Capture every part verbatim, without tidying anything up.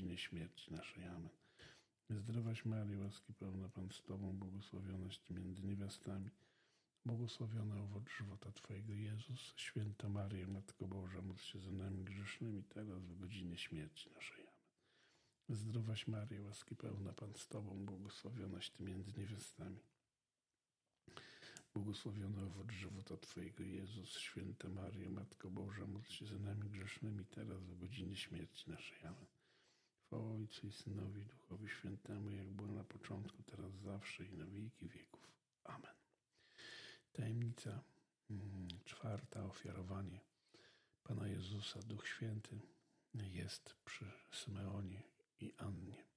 godzinie śmierci naszej. Amen. Zdrowaś Maryjo, łaski pełna Pan z Tobą, błogosławionaś Ty między niewiastami, błogosławiony owoc żywota Twojego, Jezus. Święta Maryjo, Matko Boża, módl się za nami grzesznymi, teraz w godzinie śmierci naszej. Amen. Zdrowaś Maryjo, łaski pełna Pan z Tobą, błogosławionaś Ty między niewiastami, błogosławiony owoc żywota Twojego, Jezus. Święta Maryjo, Matko Boża, módl się za nami grzesznymi, teraz w godzinie śmierci naszej. Amen. Chwała Ojcu i Synowi i Duchowi Świętemu, jak było na początku, teraz zawsze i na wieki wieków. Amen. Tajemnica hmm, czwarta, ofiarowanie Pana Jezusa. Duch Święty jest przy Symeonie i Annie.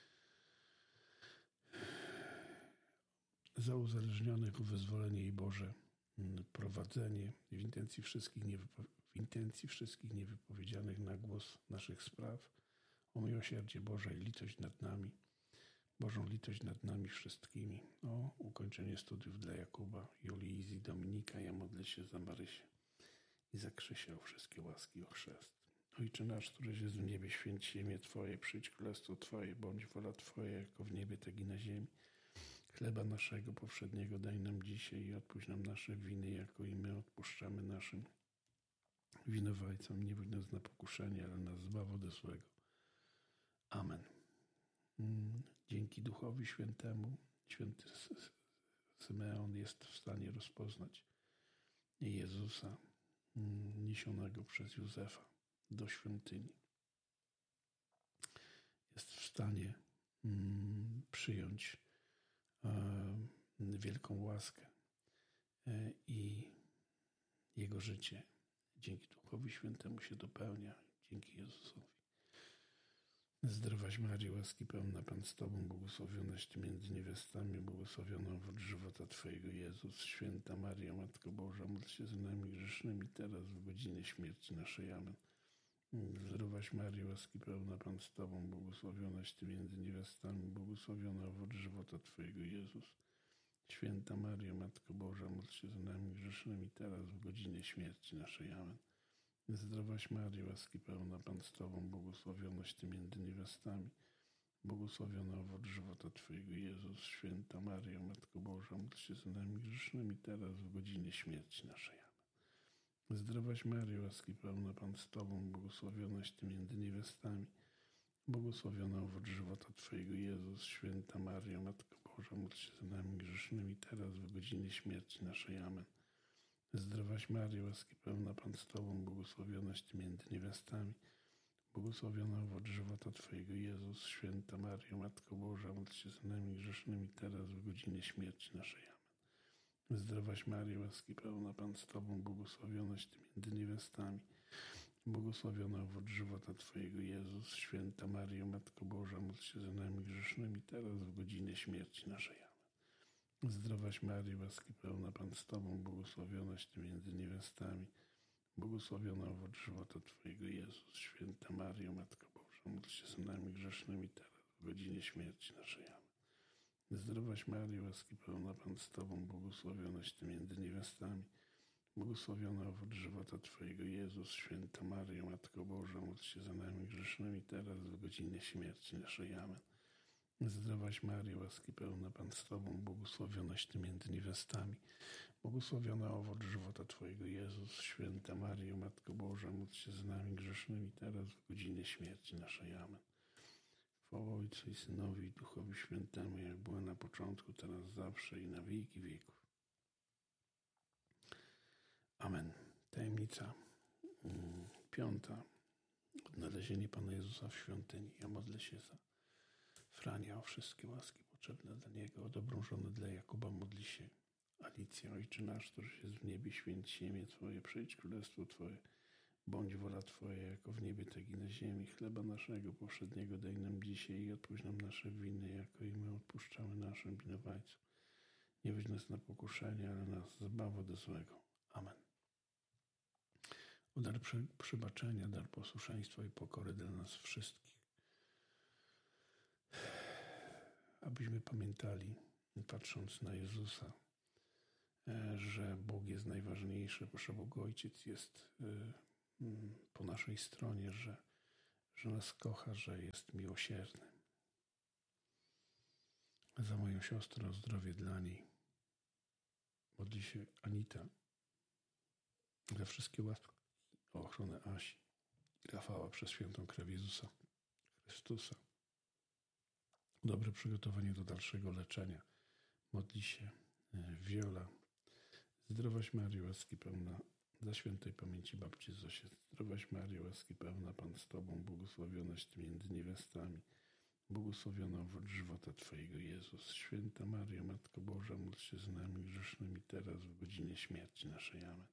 Za uzależnionych o wyzwolenie i Boże prowadzenie w intencji wszystkich, niewypo- w intencji wszystkich niewypowiedzianych na głos naszych spraw, o miłosierdzie Boże i litość nad nami, Bożą litość nad nami wszystkimi, o ukończenie studiów dla Jakuba, Julii, Izzy, Dominika. Ja modlę się za Marysię i za Krzysia o wszystkie łaski, o chrzest. Ojcze nasz, któryś jest w niebie, święć się imię Twoje, przyjdź królestwo Twoje, bądź wola Twoja, jako w niebie, tak i na ziemi. Chleba naszego powszedniego daj nam dzisiaj i odpuść nam nasze winy, jako i my odpuszczamy naszym winowajcom. Nie wódź nas na pokuszenie, ale nas zbaw ode złego. Amen. Dzięki Duchowi Świętemu święty Symeon jest w stanie rozpoznać Jezusa niesionego przez Józefa do świątyni. Jest w stanie przyjąć wielką łaskę i jego życie dzięki Duchowi Świętemu się dopełnia, dzięki Jezusowi. Zdrowaś Maryjo, łaski pełna Pan z Tobą, błogosławionaś Ty między niewiastami, błogosławiony owoc żywota Twojego, Jezus. Święta Maryjo, Matko Boża, módl się za nami grzesznymi, teraz w godzinie śmierci naszej. Amen. Zdrowaś Maryjo, łaski pełna Pan z Tobą, błogosławionaś Ty między niewiastami, błogosławiony owoc żywota Twojego, Jezus. Święta Maryjo, Matko Boża, módl się za nami grzesznymi, teraz w godzinie śmierci naszej. Amen. Zdrowaś Maryjo, łaski pełna Pan z Tobą, błogosławionaś Ty między niewiastami, błogosławiony owoc żywota Twojego, Jezus. Święta Maryjo, Matko Boża, módl się za nami grzesznymi, teraz w godzinie śmierci naszej. Amen. Zdrowaś Maryjo, łaski pełna Pan z Tobą, błogosławionaś Ty między niewiastami, błogosławiony owoc żywota Twojego, Jezus. Święta Maryjo, Matko Boża, módl się za nami grzesznymi, teraz w godzinie śmierci naszej. Amen. Zdrowaś Maryjo, łaski pełna Pan z Tobą, błogosławionaś Ty między niewiastami, błogosławiony owoc żywota Twojego, Jezus. Święta Maryjo, Matko Boża, módl się za nami grzesznymi, teraz w godzinie śmierci naszej. Amen. Zdrowaś Maryjo, łaski pełna Pan z Tobą, błogosławionaś Ty między niewiastami, błogosławiony owoc żywota Twojego, Jezus. Święta Maryjo, Matko Boża, módl się za nami grzesznymi, teraz w godzinie śmierci naszej. Amen. Zdrowaś Maryjo, łaski pełna Pan z Tobą, błogosławionaś Ty między niewiastami, błogosławiony owoc żywota Twojego, Jezus. Święta Maryjo, Matko Boża, módl się za nami grzesznymi, teraz w godzinie śmierci naszej. Amen. Zdrowaś Maryjo, łaski pełna Pan z Tobą, błogosławionaś Ty między niewiastami, błogosławiony owoc żywota Twojego, Jezus. Święta Maryjo, Matko Boża, módl się za nami grzesznymi, teraz w godzinie śmierci naszej. Amen. Zdrowaś Maryjo, łaski pełna Pan z Tobą, błogosławionaś Ty między niewiastami, błogosławiony owoc żywota Twojego, Jezus. Święta Maryjo, Matko Boża, módl się za nami grzesznymi, teraz w godzinie śmierci naszej. Amen. Chwała Ojcu i Synowi i Duchowi Świętemu, jak była na początku, teraz zawsze i na wieki wieków. Amen. Tajemnica piąta. Odnalezienie Pana Jezusa w świątyni. Ja modlę się za Frania o wszystkie łaski potrzebne dla niego, o dobrą żonę dla Jakuba modli się Alicja. Ojcze nasz, któryś jest w niebie, święć się imię Twoje, przyjdź królestwo Twoje, bądź wola Twoja, jako w niebie, tak i na ziemi. Chleba naszego powszedniego daj nam dzisiaj i odpuść nam nasze winy, jako i my odpuszczamy naszym winowajcom. Nie weź nas na pokuszenie, ale nas zbaw ode złego. Amen. O dar przebaczenia, dar posłuszeństwa i pokory dla nas wszystkich. Abyśmy pamiętali, patrząc na Jezusa, że Bóg jest najważniejszy, że Bóg Ojciec jest po naszej stronie, że, że nas kocha, że jest miłosierny. Za moją siostrę o zdrowie dla niej modli się Anita. Za wszystkie łaski o ochronę Asi i Rafała przez świętą krew Jezusa Chrystusa. Dobre przygotowanie do dalszego leczenia. Modli się Wiola. Zdrowaś Maryjo, łaski pełna, dla świętej pamięci babci Zosie. Zdrowaś Maryjo, łaski pełna, Pan z Tobą, błogosławionaś Ty między niewiastami. Błogosławiona owoc żywota Twojego, Jezus. Święta Maryjo, Matko Boża, módl się z nami grzesznymi teraz w godzinie śmierci naszej. Amen.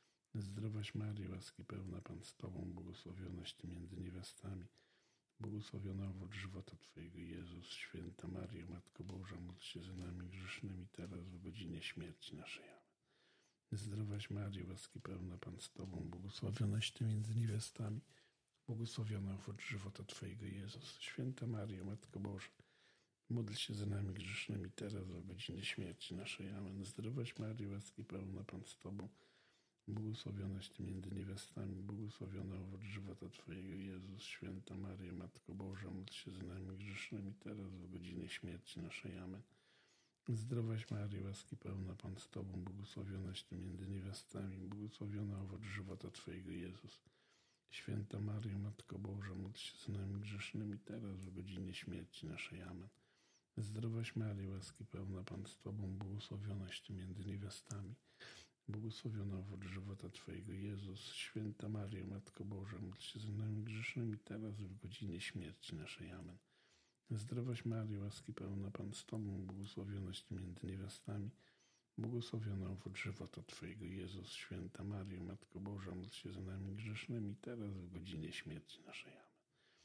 Zdrowaś Maryjo, łaski pełna, Pan z Tobą, błogosławionaś Ty między niewiastami. Błogosławiona owoc żywota Twojego, Jezus. Święta Maryjo, Matko Boża, módl się za nami grzesznymi teraz w godzinie śmierci naszej. Amen. Zdrowaś Maryjo, łaski pełna, Pan z Tobą, błogosławionaś Ty między niewiastami. Błogosławiona owoc żywota Twojego, Jezus. Święta Maryjo, Matko Boża, módl się za nami grzesznymi teraz w godzinie śmierci naszej. Amen. Zdrowaś Maryjo, łaski pełna, Pan z Tobą, błogosławionaś Ty między niewiastami, błogosławiona owoc żywota Twojego, Jezus. Święta Maryjo, Matko Boża, módl się za nami grzesznymi teraz w godzinie śmierci naszej. Amen. Zdrowaś Maryjo, łaski pełna, Pan z Tobą, błogosławionaś Ty między niewiastami, błogosławiona owoc żywota Twojego, Jezus. Święta Maryjo, Matko Boża, módl się za nami grzesznymi teraz w godzinie śmierci naszej. Amen. Zdrowaś Maryjo, łaski pełna, Pan z Tobą, błogosławionaś Ty między niewiastami, błogosławiona owoc żywota Twojego, Jezus. Święta Maryjo, Matko Boża, módl się za nami grzesznymi teraz w godzinie śmierci naszej. Amen. Zdrowaś Maryjo, łaski pełna, Pan z Tobą, błogosławionaś Ty między niewiastami, błogosławiona owoc żywota Twojego, Jezus. Święta Maryjo, Matko Boża, módl się za nami grzesznymi teraz w godzinie śmierci naszej. Amen.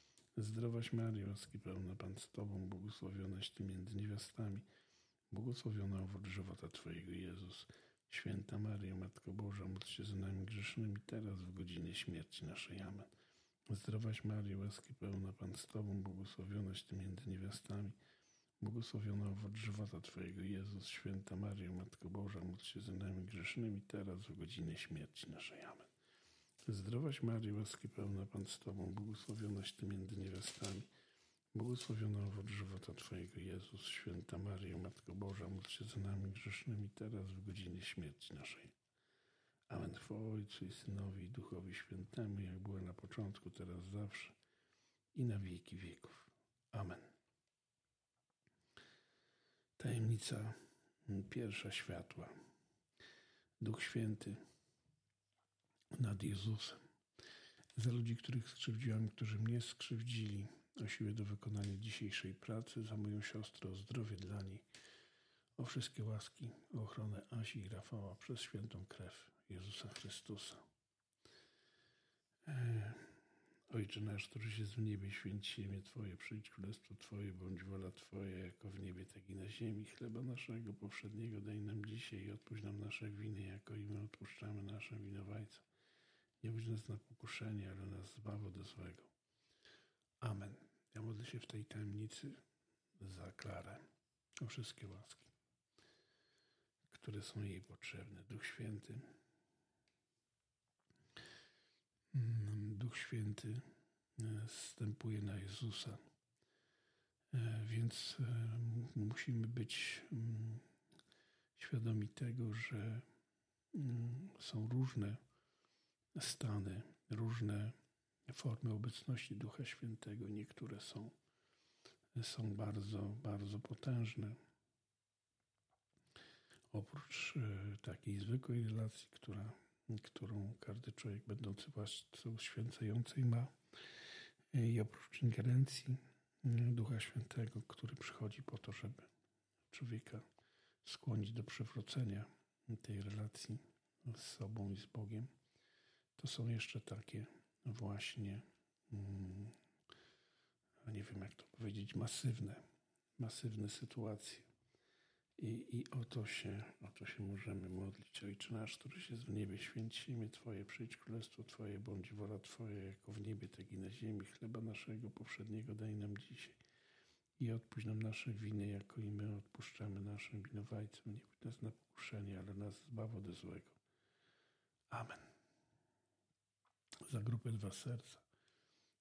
Zdrowaś Maryjo, łaski pełna, Pan z Tobą, błogosławionaś Ty między niewiastami, błogosławiona owoc żywota Twojego, Jezus. Święta Maryjo, Matko Boża, módl się za nami grzesznymi teraz w godzinie śmierci naszej. Amen. Zdrowaś Maryjo, łaski pełna, Pan z Tobą, błogosławionaś Ty między niewiastami, błogosławiona owoc żywota Twojego, Jezus. Święta Maryjo, Matko Boża, módl się za nami grzesznymi teraz w godzinie śmierci naszej. Amen. Zdrowaś Maryjo, łaski pełna, Pan z Tobą, błogosławionaś Ty między niewiastami, błogosławiona owoc żywota Twojego, Jezus. Święta Maryjo, Matko Boża, módl się za nami grzesznymi teraz w godzinie śmierci naszej. Amen. Chwała Ojcu i Synowi i Duchowi Świętemu, jak było na początku, teraz, zawsze i na wieki wieków. Amen. Tajemnica pierwsza światła. Duch Święty nad Jezusem. Za ludzi, których skrzywdziłem, którzy mnie skrzywdzili, o siłę do wykonania dzisiejszej pracy, za moją siostrę, o zdrowie dla niej, o wszystkie łaski, o ochronę Asi i Rafała przez świętą krew Jezusa Chrystusa. Ojcze nasz, któryś jest w niebie, święć się imię Twoje, przyjdź królestwo Twoje, bądź wola Twoja, jako w niebie, tak i na ziemi. Chleba naszego powszedniego daj nam dzisiaj i odpuść nam nasze winy, jako i my odpuszczamy naszym winowajcom. Nie wódź nas na pokuszenie, ale nas zbaw od złego. Amen. Ja modlę się w tej tajemnicy za Klarę, o wszystkie łaski, które są jej potrzebne. Duch Święty, Duch Święty zstępuje na Jezusa, więc musimy być świadomi tego, że są różne stany, różne formy obecności Ducha Świętego. Niektóre są, są bardzo, bardzo potężne. Oprócz takiej zwykłej relacji, która, którą każdy człowiek będący własną święcającej ma, i oprócz ingerencji Ducha Świętego, który przychodzi po to, żeby człowieka skłonić do przywrócenia tej relacji z sobą i z Bogiem, to są jeszcze takie właśnie, hmm, nie wiem jak to powiedzieć, masywne, masywne sytuacje. I, i o to się, o to się możemy modlić. Ojcze nasz, któryś jest w niebie, święć się imię Twoje, przyjdź królestwo Twoje, bądź wola Twoja, jako w niebie, tak i na ziemi. Chleba naszego powszedniego daj nam dzisiaj i odpuść nam nasze winy, jako i my odpuszczamy naszym winowajcom. Nie wódź nas na pokuszenie, ale nas zbaw od złego. Amen. Za grupę Dwa Serca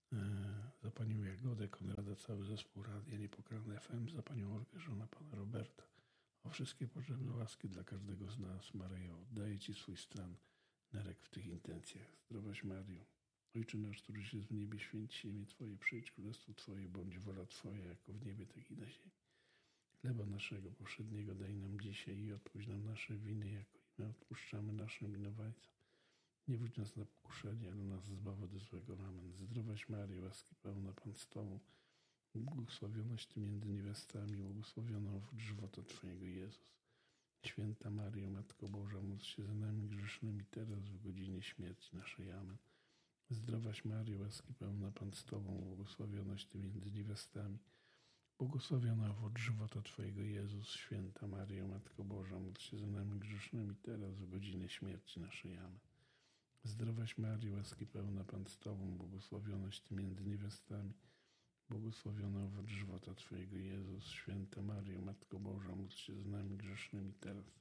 za panią Jagodę, Konrada, cały zespół Radia Niepokalne F M, za panią Olgę, żona pana Roberta. O wszystkie potrzebne łaski dla każdego z nas, Maryjo, oddaję Ci swój stan, nerek w tych intencjach. Zdrowaś Mario. Ojcze nasz, któryś jest w niebie, święć się imię Twoje, przyjdź królestwo Twoje, bądź wola Twoja, jako w niebie, tak i na ziemi. Chleba naszego powszedniego daj nam dzisiaj i odpuść nam nasze winy, jako i my odpuszczamy naszym winowajcom. Nie wódź nas na pokuszenie, ale nas zbaw od złego. Amen. Zdrowaś Maryjo, łaski pełna, Pan z Tobą, błogosławionaś Ty między niewiastami, błogosławiona owoc żywota Twojego, Jezus. Święta Maryjo, Matko Boża, módl się za nami grzesznymi, teraz w godzinie śmierci naszej. Amen. Zdrowaś Maryjo, łaski pełna, Pan z Tobą, błogosławionaś Ty między niewiastami, błogosławiona owoc żywota Twojego, Jezus. Święta Maryjo, Matko Boża, módl się za nami grzesznymi, teraz w godzinę śmierci naszej. Amen. Zdrowaś Maryjo, łaski pełna, Pan z Tobą, błogosławionaś Ty między niewiastami, błogosławiona owoc żywota Twojego, Jezus. Święta Maryjo, Matko Boża, módl się za nami grzesznymi, teraz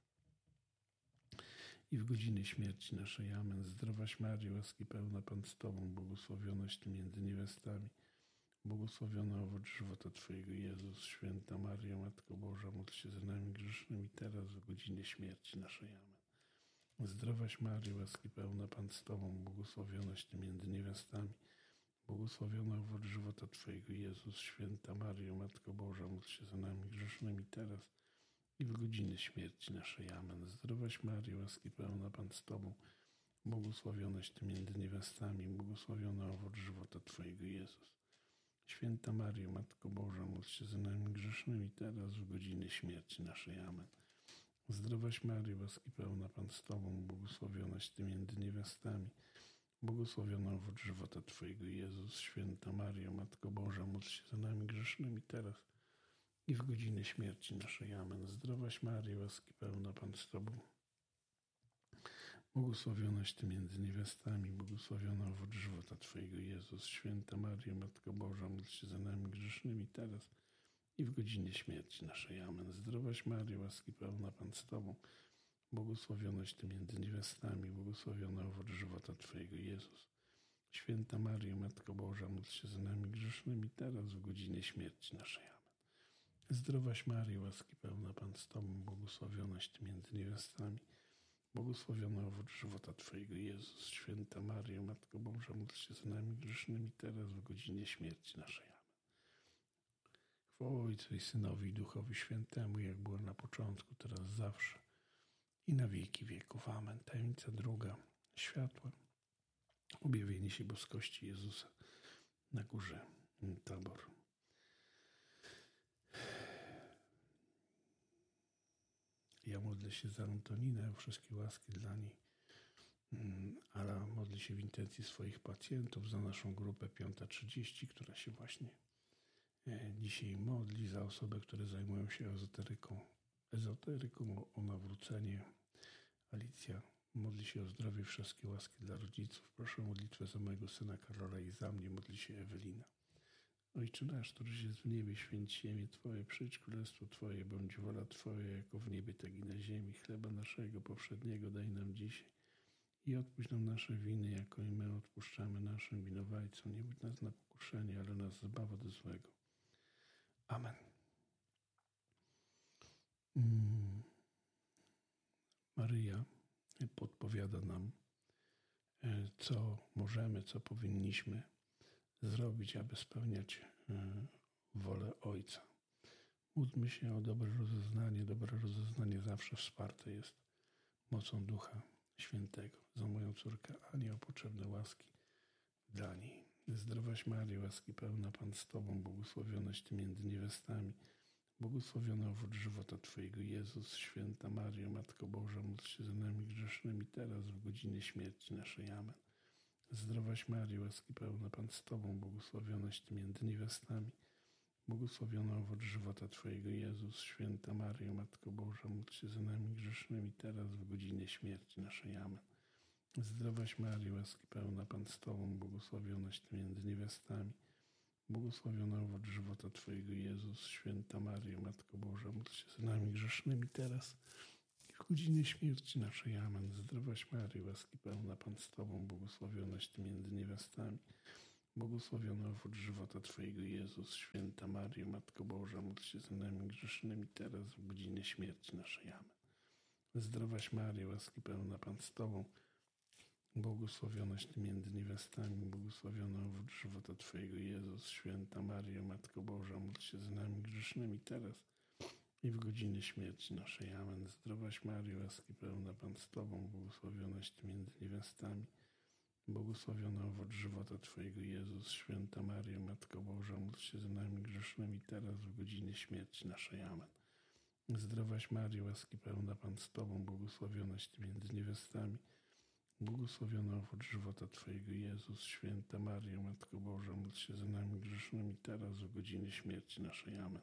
i w godzinę śmierci naszej. Amen. Zdrowaś Maryjo, łaski pełna, Pan z Tobą, błogosławionaś Ty między niewiastami, błogosławiona owoc żywota Twojego, Jezus. Święta Maryjo, Matko Boża, módl się za nami grzesznymi, teraz w godzinę śmierci naszej. Amen. Zdrowaś Maryjo, łaski pełna, Pan z Tobą, błogosławionaś Ty między niewiastami, błogosławiona owoc żywota Twojego, Jezus. Święta Maryjo, Matko Boża, módl się za nami grzesznymi, teraz i w godzinę śmierci naszej. Amen. Zdrowaś Maryjo, łaski pełna, Pan z Tobą, błogosławionaś Ty między niewiastami, błogosławiona owoc żywota Twojego, Jezus. Święta Maryjo, Matko Boża, módl się za nami grzesznymi, teraz w godzinę śmierci naszej. Amen. Zdrowaś Maryjo, łaski pełna, Pan z Tobą, błogosławionaś Ty między niewiastami, błogosławiona owoc żywota Twojego, Jezus. Święta Maryjo, Matko Boża, módl się za nami grzesznymi, teraz i w godzinę śmierci naszej. Amen. Zdrowaś Maryjo, łaski pełna, Pan z Tobą, błogosławionaś Ty między niewiastami, błogosławiona owoc żywota Twojego, Jezus. Święta Maryjo, Matko Boża, módl się za nami grzesznymi, teraz i w godzinę śmierci naszej. Amen. Zdrowaś Maryjo, łaski pełna, Pan z Tobą, błogosławionaś Ty między niewiastami, błogosławiona owoc żywota Twojego, Jezus. Święta Maryjo, Matko Boża, módl się za nami grzesznymi, teraz w godzinę śmierci naszej. Amen. Zdrowaś Maryjo, łaski pełna, Pan z Tobą, błogosławionaś Ty między niewiastami, błogosławiona owoc żywota Twojego, Jezus. Święta Maryjo, Matko Boża, módl się za nami grzesznymi, teraz w godzinie śmierci naszej. Amen. Chwała Ojcu i Synowi i Duchowi Świętemu, jak było na początku, teraz zawsze i na wieki wieków. Amen. Tajemnica druga. Światła. Objawienie się boskości Jezusa na górze Tabor. Ja modlę się za Antoninę, wszystkie łaski dla niej. Ala modli się w intencji swoich pacjentów, za naszą grupę piąta trzydzieści, która się właśnie dzisiaj modli, za osoby, które zajmują się ezoteryką, ezoteryką o nawrócenie. Alicja modli się o zdrowie, wszystkie łaski dla rodziców. Proszę o modlitwę za mojego syna Karola i za mnie modli się Ewelina. Ojcze nasz, któryś jest w niebie, święć się imię Twoje, przyjdź królestwo Twoje, bądź wola Twoja, jako w niebie, tak i na ziemi. Chleba naszego powszedniego daj nam dzisiaj i odpuść nam nasze winy, jako i my odpuszczamy naszym winowajcom. Nie budź nas na pokuszenie, ale nas zbaw od złego. Amen. Mm. Maryja podpowiada nam, co możemy, co powinniśmy zrobić, aby spełniać wolę Ojca. Módlmy się o dobre rozeznanie. Dobre rozeznanie zawsze wsparte jest mocą Ducha Świętego. Za moją córkę Anię o potrzebne łaski dla niej. Zdrowaś Maryjo, łaski pełna, Pan z Tobą, błogosławionaś Ty między niewiastami, błogosławiona owoc żywota Twojego, Jezus. Święta Maryjo, Matko Boża, módl się za nami grzesznymi, teraz w godzinie śmierci naszej. Amen. Zdrowaś Maryjo, łaski pełna, Pan z Tobą, błogosławionaś Ty między niewiastami, błogosławiona owoc żywota Twojego, Jezus. Święta Maryjo, Matko Boża, módl się za nami grzesznymi, teraz w godzinie śmierci naszej. Amen. Zdrowaś Maryjo, łaski pełna, Pan z Tobą, błogosławionaś Ty między niewiastami, błogosławiona owoc żywota Twojego, Jezus. Święta Maryjo, Matko Boża, módl się za nami grzesznymi, teraz i w godzinie śmierci naszej. Amen. Zdrowaś Maryjo, łaski pełna, Pan z Tobą, błogosławionaś Ty między niewiastami, Błogosławiony owoc żywota Twojego, Jezus. Święta Maryjo, Matko Boża, módl się za nami grzesznymi, teraz w godzinie śmierci naszej. Amen. Zdrowaś Maryjo, łaski pełna, Pan z Tobą, błogosławionaś Ty między niewiastami, błogosławiony owoc żywota Twojego, Jezus. Święta Maryjo, Matko Boża, módl się za nami grzesznymi, teraz i w godzinie śmierci naszej. Amen. Zdrowaś Maryjo, łaski pełna, Pan z Tobą, błogosławionaś Ty między niewiastami, błogosławiony owoc żywota Twojego, Jezus. Święta Maryjo, Matko Boża, módl się za nami grzesznymi, teraz w godzinie śmierci naszej. Amen. Zdrowaś Maryjo, łaski pełna, Pan z Tobą, błogosławionaś Ty między niewiastami, błogosławiony owoc żywota Twojego, Jezus. Święta Maryjo, Matko Boża, módl się za nami grzesznymi, teraz w godzinie śmierci naszej. Amen.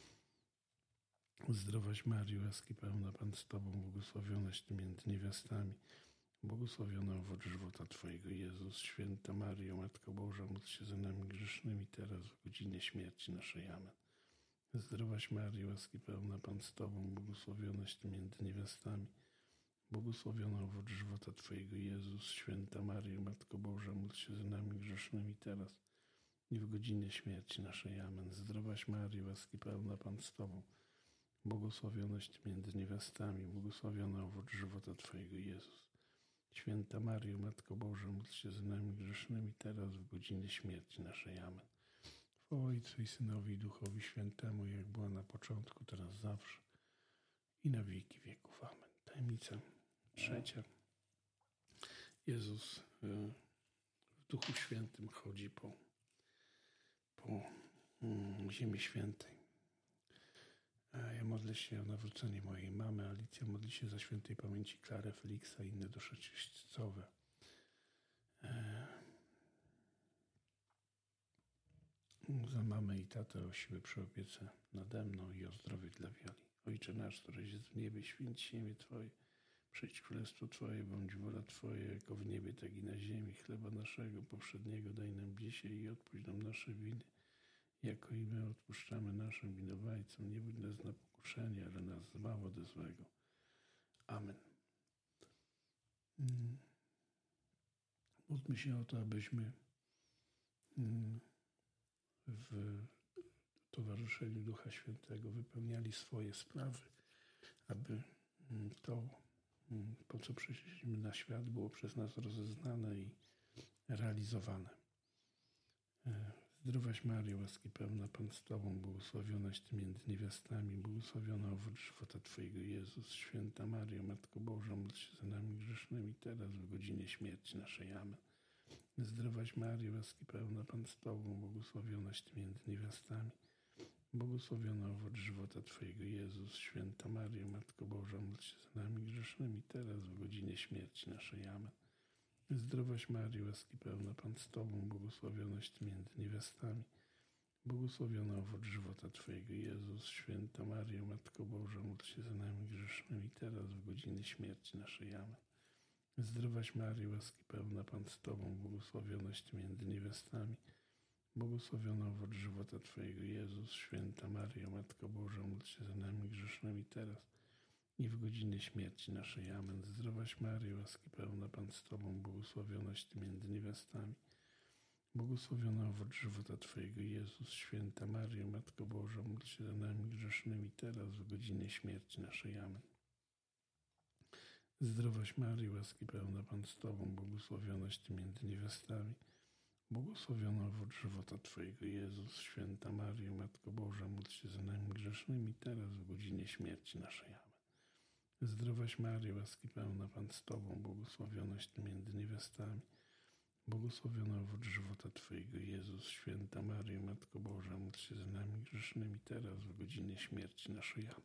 Zdrowaś Maryjo, łaski pełna, Pan z Tobą, błogosławionaś Ty między niewiastami, błogosławiony owoc żywota Twojego, Jezus. Święta Maryjo, Matko Boża, módl się za nami grzesznymi, teraz w godzinie śmierci naszej. Amen. Zdrowaś Maryjo, łaski pełna, Pan z Tobą, błogosławionaś Ty między niewiastami, błogosławiony owoc żywota Twojego, Jezus. Święta Maryjo, Matko Boża, módl się za nami grzesznymi, teraz i w godzinie śmierci naszej. Amen. Zdrowaś Maryjo, łaski pełna, Pan z Tobą, błogosławionaś Ty między niewiastami, błogosławiony owoc żywota Twojego, Jezus. Święta Maryjo, Matko Boża, módl się za nami grzesznymi, teraz w godzinie śmierci naszej. Amen. Chwała Ojcu i Synowi i Duchowi Świętemu, jak była na początku, teraz zawsze i na wieki wieków. Amen. Tajemnica trzecia. Jezus w Duchu Świętym chodzi po, po Ziemi Świętej. Ja modlę się o nawrócenie mojej mamy. Alicja modli się za świętej pamięci Klarę, Feliksa i inne dusze czyśćcowe. Za mamę i tatę o siłę przy opiece nade mną i o zdrowie dla Wioli. Ojcze nasz, któryś jest w niebie, święć się imię Twoje. Przyjdź królestwo Twoje, bądź wola Twoja, jako w niebie, tak i na ziemi. Chleba naszego powszedniego daj nam dzisiaj i odpuść nam nasze winy, jako i my odpuszczamy naszym winowajcom. Nie budź nas na pokuszenie, ale nas zbaw ode złego. Amen. Módlmy się o to, abyśmy w towarzyszeniu Ducha Świętego wypełniali swoje sprawy, aby to, po co przyszliśmy na świat, było przez nas rozeznane i realizowane. Zdrowaś Maryjo, łaski pełna, Pan z Tobą, błogosławionaś Ty między niewiastami, błogosławiony owoc żywota Twojego, Jezus. Święta Maryjo, Matko Boża, módl się za nami grzesznymi, teraz w godzinie śmierci naszej. Amen. Zdrowaś Maryjo, łaski pełna, Pan z Tobą, błogosławionaś Ty między niewiastami, błogosławiony owoc żywota Twojego, Jezus. Święta Maryjo, Matko Boża, módl się za nami grzesznymi, teraz w godzinie śmierci naszej. Amen. Zdrowaś Maryjo, łaski pełna, Pan z Tobą, błogosławionaś Ty między niewiastami, błogosławiony owoc żywota Twojego, Jezus. Święta Maryjo, Matko Boża, módl się za nami grzesznymi, teraz w godzinie śmierci naszej. Amen. Zdrowaś Maryjo, łaski pełna, Pan z Tobą, błogosławionaś Ty między niewiastami, błogosławiony owoc żywota Twojego, Jezus. Święta Maryjo, Matko Boża, módl się za nami grzesznymi, teraz i w godzinie śmierci naszej. Amen. Zdrowaś Maryjo, łaski pełna, Pan z Tobą, błogosławionaś Ty między niewiastami, błogosławiony owoc żywota Twojego, Jezus. Święta Maryjo, Matko Boża, módl się za nami grzesznymi, teraz w godzinie śmierci naszej. Amen. Zdrowaś Maryjo, łaski pełna, Pan z Tobą, błogosławionaś Ty między niewiastami, błogosławiony owoc żywota Twojego, Jezus. Święta Maryjo, Matko Boża, módl się za nami grzesznymi, teraz w godzinie śmierci naszej. Amen. Zdrowaś Maryjo, łaski pełna, Pan z Tobą, błogosławionaś Ty między niewiastami, błogosławiony owoc żywota Twojego, Jezus. Święta Maryjo, Matko Boża, módl się za nami grzesznymi, teraz w godzinie śmierci naszej. Amen.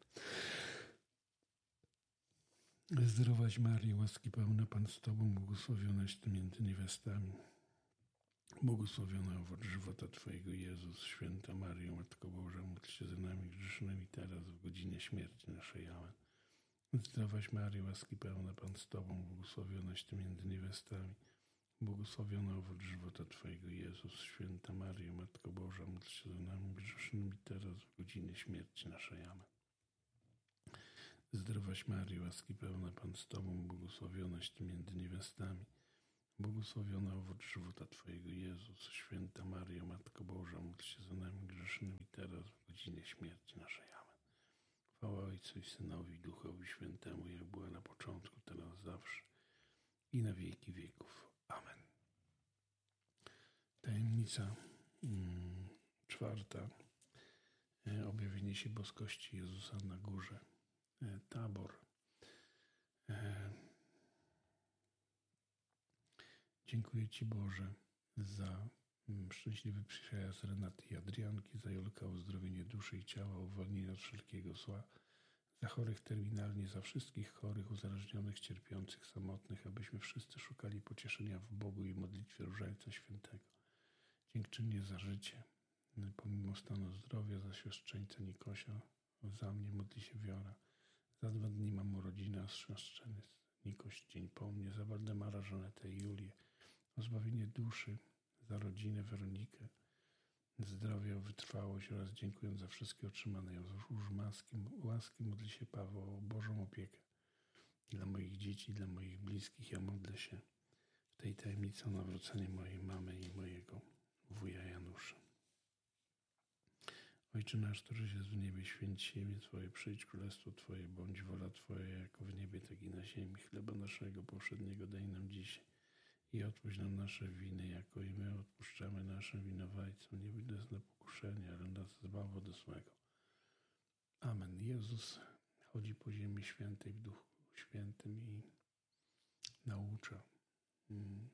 Zdrowaś Maryjo, łaski pełna, Pan z Tobą, błogosławionaś Ty między niewiastami, błogosławiony owoc żywota Twojego, Jezus. Święta Maryjo, Matko Boża, módl się za nami grzesznymi, teraz w godzinie śmierci naszej. Amen. Zdrowaś Maryjo, łaski pełna, Pan z Tobą, błogosławionaś Ty między niewiastami, błogosławiony owoc żywota Twojego, Jezus. Święta Maryjo, Matko Boża, módl się za nami grzesznymi, teraz w godzinie śmierci naszej. Amen. Zdrowaś Maryjo, łaski pełna, Pan z Tobą, błogosławionaś Ty między niewiastami, Błogosławiona owoc żywota Twojego, Jezus. Święta Maryjo, Matko Boża, módl się za nami grzesznymi, teraz w godzinie śmierci naszej. Amen. Chwała Ojcu i Synowi, i Duchowi Świętemu, jak była na początku, teraz, zawsze i na wieki wieków. Amen. Tajemnica hmm, czwarta. E, objawienie się boskości Jezusa na górze e, Tabor. E, dziękuję Ci, Boże, za mm, szczęśliwy przyjazd Renaty i Adrianki, za Jolka, uzdrowienie duszy i ciała, uwolnienie od wszelkiego zła, za chorych terminalnie, za wszystkich chorych, uzależnionych, cierpiących, samotnych, abyśmy wszyscy szukali pocieszenia w Bogu i modlitwie Różańca Świętego. Dziękczynnie za życie, pomimo stanu zdrowia, za siostrzeńca Nikosia, za mnie modli się Wiora. Za dwa dni mam urodziny, a siostrzeniec Nikoś dzień po mnie, za Waldemara, Żanetę i Julię, o zbawienie duszy, za rodzinę Weronikę, zdrowie, o wytrwałość oraz dziękując za wszystkie otrzymane już łaski, łaski modli się Paweł o Bożą opiekę dla moich dzieci, dla moich bliskich. Ja modlę się w tej tajemnicy o nawrócenie mojej mamy i mojego wuja Janusza. Ojcze nasz, któryś jest w niebie, święć się imię Twoje, przyjdź królestwo Twoje, bądź wola Twoja, jako w niebie, tak i na ziemi. Chleba naszego powszedniego daj nam dzisiaj i odpuść nam nasze winy, jako i my odpuszczamy naszym winowajcom. Nie wyjdź nas na pokuszenie, ale nas zbaw od złego. Amen. Jezus chodzi po ziemi świętej w Duchu Świętym i naucza. Hmm.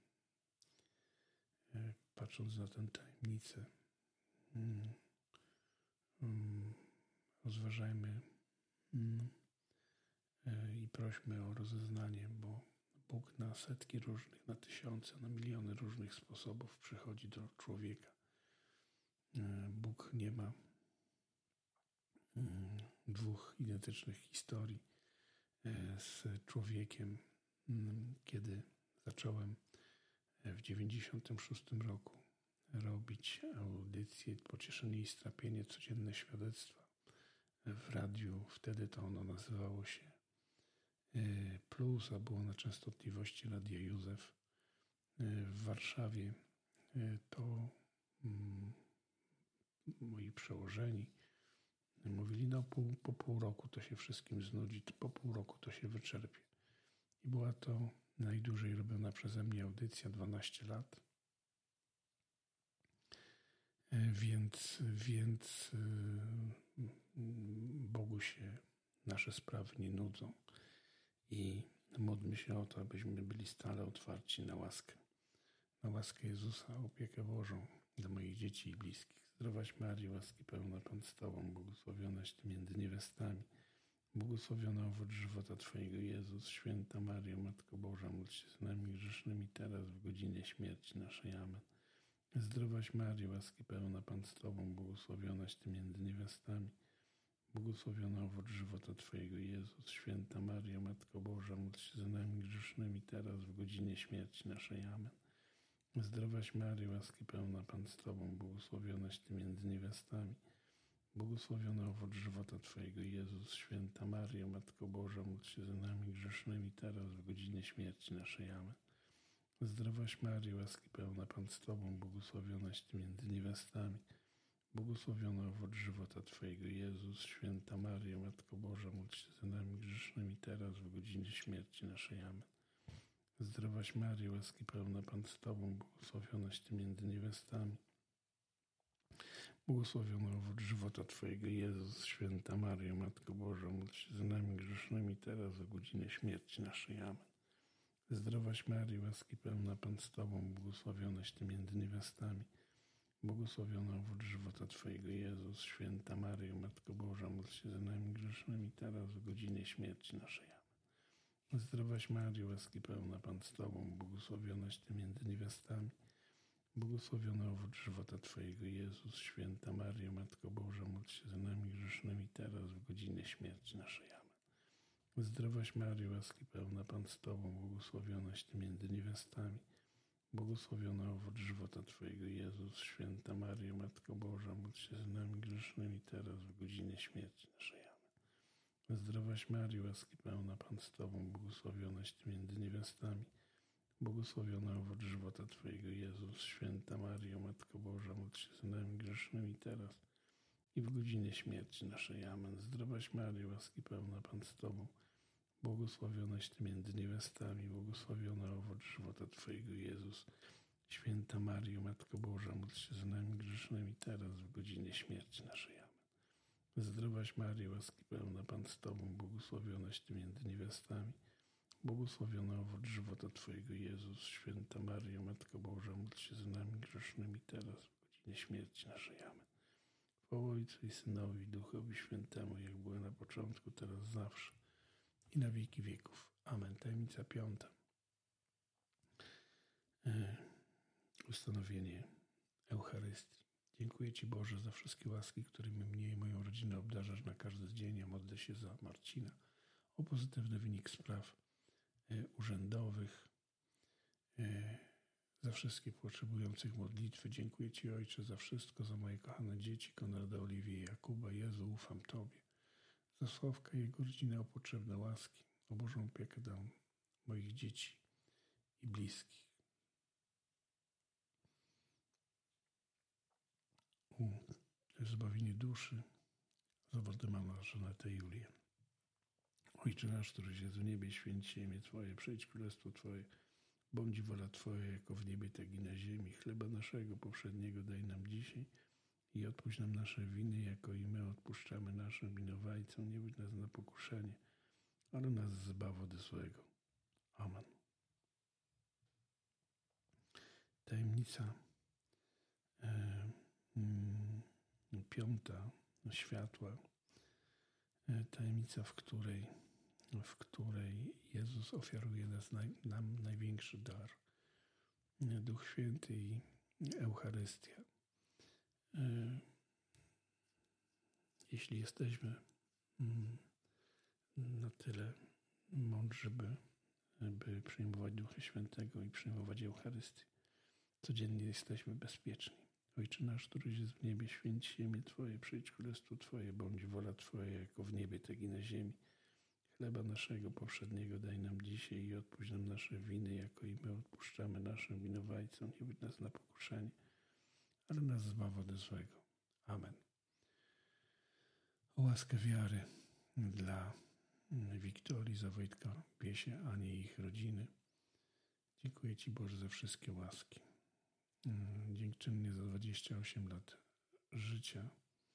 Patrząc na tę tajemnicę, hmm. Hmm. rozważajmy hmm. i prośmy o rozeznanie, bo Bóg na setki różnych, na tysiące, na miliony różnych sposobów przychodzi do człowieka. Bóg nie ma dwóch identycznych historii z człowiekiem. Kiedy zacząłem w dziewięćdziesiątym szóstym roku robić audycję Pocieszenie i strapienie, codzienne świadectwa w radiu, wtedy to ono nazywało się Plus, a było na częstotliwości Radia Józef w Warszawie, to moi przełożeni mówili, no pół, po pół roku to się wszystkim znudzi, po pół roku to się wyczerpie. I była to najdłużej robiona przeze mnie audycja, dwanaście lat. Więc, więc Bogu się nasze sprawy nie nudzą. I módlmy się o to, abyśmy byli stale otwarci na łaskę. Na łaskę Jezusa, opiekę Bożą dla moich dzieci i bliskich. Zdrowaś Maryjo, łaski pełna, Pan z Tobą, błogosławionaś Ty między niewiastami. Błogosławiona owoc żywota Twojego, Jezus. Święta Maryjo, Matko Boża, módl się za nami grzesznymi, teraz w godzinie śmierci naszej. Amen. Zdrowaś Maryjo, łaski pełna, Pan z Tobą, błogosławionaś Ty między niewiastami. Błogosławiona owoc żywota Twojego, Jezus. Święta Maryjo, Matko Boża, módl się za nami grzesznymi, teraz w godzinie śmierci naszej. Amen. Zdrowaś Maryjo, łaski pełna, Pan z Tobą, błogosławionaś Ty między niewiastami. Błogosławiona owoc żywota Twojego, Jezus. Święta Maryjo, Matko Boża, módl się za nami grzesznymi, teraz w godzinie śmierci naszej. Amen. Zdrowaś Maryjo, łaski pełna, Pan z Tobą, błogosławionaś Ty między niewiastami. Błogosławiona owoc żywota Twojego, Jezus. Święta Maryjo, Matko Boża, módl się za nami grzesznymi, teraz w godzinie śmierci naszej. Amen. Zdrowaś Maryjo, łaski pełna, Pan z Tobą, błogosławionaś Ty między niewiastami. Błogosławiona owoc żywota Twojego, Jezus. Święta Maryjo, Matko Boża, módl się za nami grzesznymi, teraz w godzinie śmierci naszej. Amen. Zdrowaś Maryjo, łaski pełna, Pan z Tobą, błogosławionaś Ty między niewiastami. Błogosławiona owoc żywota Twojego, Jezus. Święta Maryjo, Matko Boża, módl się za nami grzesznymi, teraz w godzinie śmierci naszej. Amen. Zdrowaś Maryjo, łaski pełna, Pan z Tobą, błogosławionaś Ty między niewiastami. Błogosławiona owoc żywota Twojego, Jezus. Święta Maryjo, Matko Boża, módl się za nami grzesznymi, teraz w godzinie śmierci naszej. Amen. Zdrowaś Maryjo, łaski pełna, Pan z Tobą, błogosławionaś Ty między niewiastami. Błogosławiona owoc żywota Twojego, Jezus. Święta Maryjo, Matko Boża, módl się za nami grzesznymi, teraz w godzinie śmierci naszej. Amen. Zdrowaś Maryjo, łaski pełna, Pan z Tobą, błogosławionaś Ty między niewiastami. Błogosławiony owoc żywota Twojego, Jezus. Święta Maryjo, Matko Boża, módl się za nami grzesznymi teraz i w godzinie śmierci naszej. Amen. Zdrowaś Maryjo, łaski pełna, Pan z Tobą, błogosławionaś Ty między niewiastami, błogosławiony owoc żywota Twojego, Jezus. Święta Maryjo, Matko Boża, módl się za nami grzesznymi teraz w godzinie śmierci naszej. Amen. Zdrowaś Maryjo, łaski pełna, Pan z Tobą, błogosławionaś Ty między niewiastami, błogosławiony owoc żywota Twojego, Jezus. Święta Maryjo, Matko Boża, módl się za nami grzesznymi teraz w godzinie śmierci naszej. Amen. Chwała Ojcu i Synowi, i Duchowi Świętemu, jak było na początku, teraz, zawsze i na wieki wieków. Amen. Tajemnica piąta. E, ustanowienie Eucharystii. Dziękuję Ci, Boże, za wszystkie łaski, którymi mnie i moją rodzinę obdarzasz na każdy dzień. Ja modlę się za Marcina o pozytywny wynik spraw e, urzędowych, e, za wszystkich potrzebujących modlitwy. Dziękuję Ci, Ojcze, za wszystko, za moje kochane dzieci, Konrada, Oliwię i Jakuba. Jezu, ufam Tobie. Za Sławka i jego rodzinę o potrzebne łaski, o Bożą opiekę dla moich dzieci i bliskich. O zbawienie duszy za Waldemara, Żanetę i Julię. Ojcze nasz, któryś jest w niebie, święć się imię Twoje, przyjdź królestwo Twoje, bądź wola Twoja, jako w niebie, tak i na ziemi. Chleba naszego powszedniego daj nam dzisiaj i odpuść nam nasze winy, jako i my odpuszczamy naszym winowajcom. Nie wódź nas na pokuszenie, ale nas zbaw od złego. Amen. Tajemnica e, mm, piąta, światła. E, tajemnica, w której, w której Jezus ofiaruje nas, naj, nam największy dar. Duch Święty i Eucharystia. E, jeśli jesteśmy mm, na tyle mądrzy, by, by przyjmować Ducha Świętego i przyjmować Eucharystię, codziennie jesteśmy bezpieczni. Ojcze nasz, któryś jest w niebie, święć się imię Twoje, przyjdź królestwo Twoje, bądź wola Twoja, jako w niebie, tak i na ziemi. Chleba naszego powszedniego daj nam dzisiaj i odpuść nam nasze winy, jako i my odpuszczamy naszym winowajcom. Nie wódź nas na pokuszenie, ale nas zbaw od złego. Amen. O łaskę wiary dla Wiktorii, za Wojtka Piesie, Ani i ich rodziny. Dziękuję Ci, Boże, za wszystkie łaski. Dziękczynnie za dwadzieścia osiem lat życia.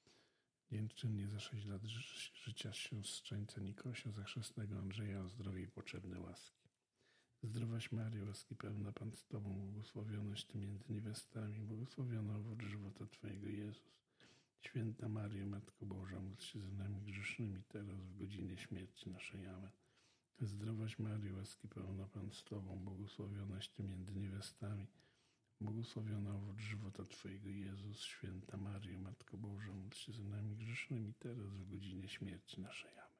Dziękczynnie za sześć lat ży- życia siostrzeńca Nikosia, za chrzestnego Andrzeja o zdrowie i potrzebne łaski. Zdrowaś Maryjo, łaski pełna, Pan z Tobą, błogosławionaś Ty między niewiastami, błogosławiony owoc żywota Twojego, Jezus. Święta Maryjo, Matko Boża, módl się za nami grzesznymi teraz w godzinie śmierci naszej. Amen. Zdrowaś Maryjo, łaski pełna, Pan z Tobą, błogosławionaś Ty między niewiastami, błogosławiony owoc żywota Twojego, Jezus. Święta Maryjo, Matko Boża, módl się za nami grzesznymi teraz w godzinie śmierci naszej. Amen.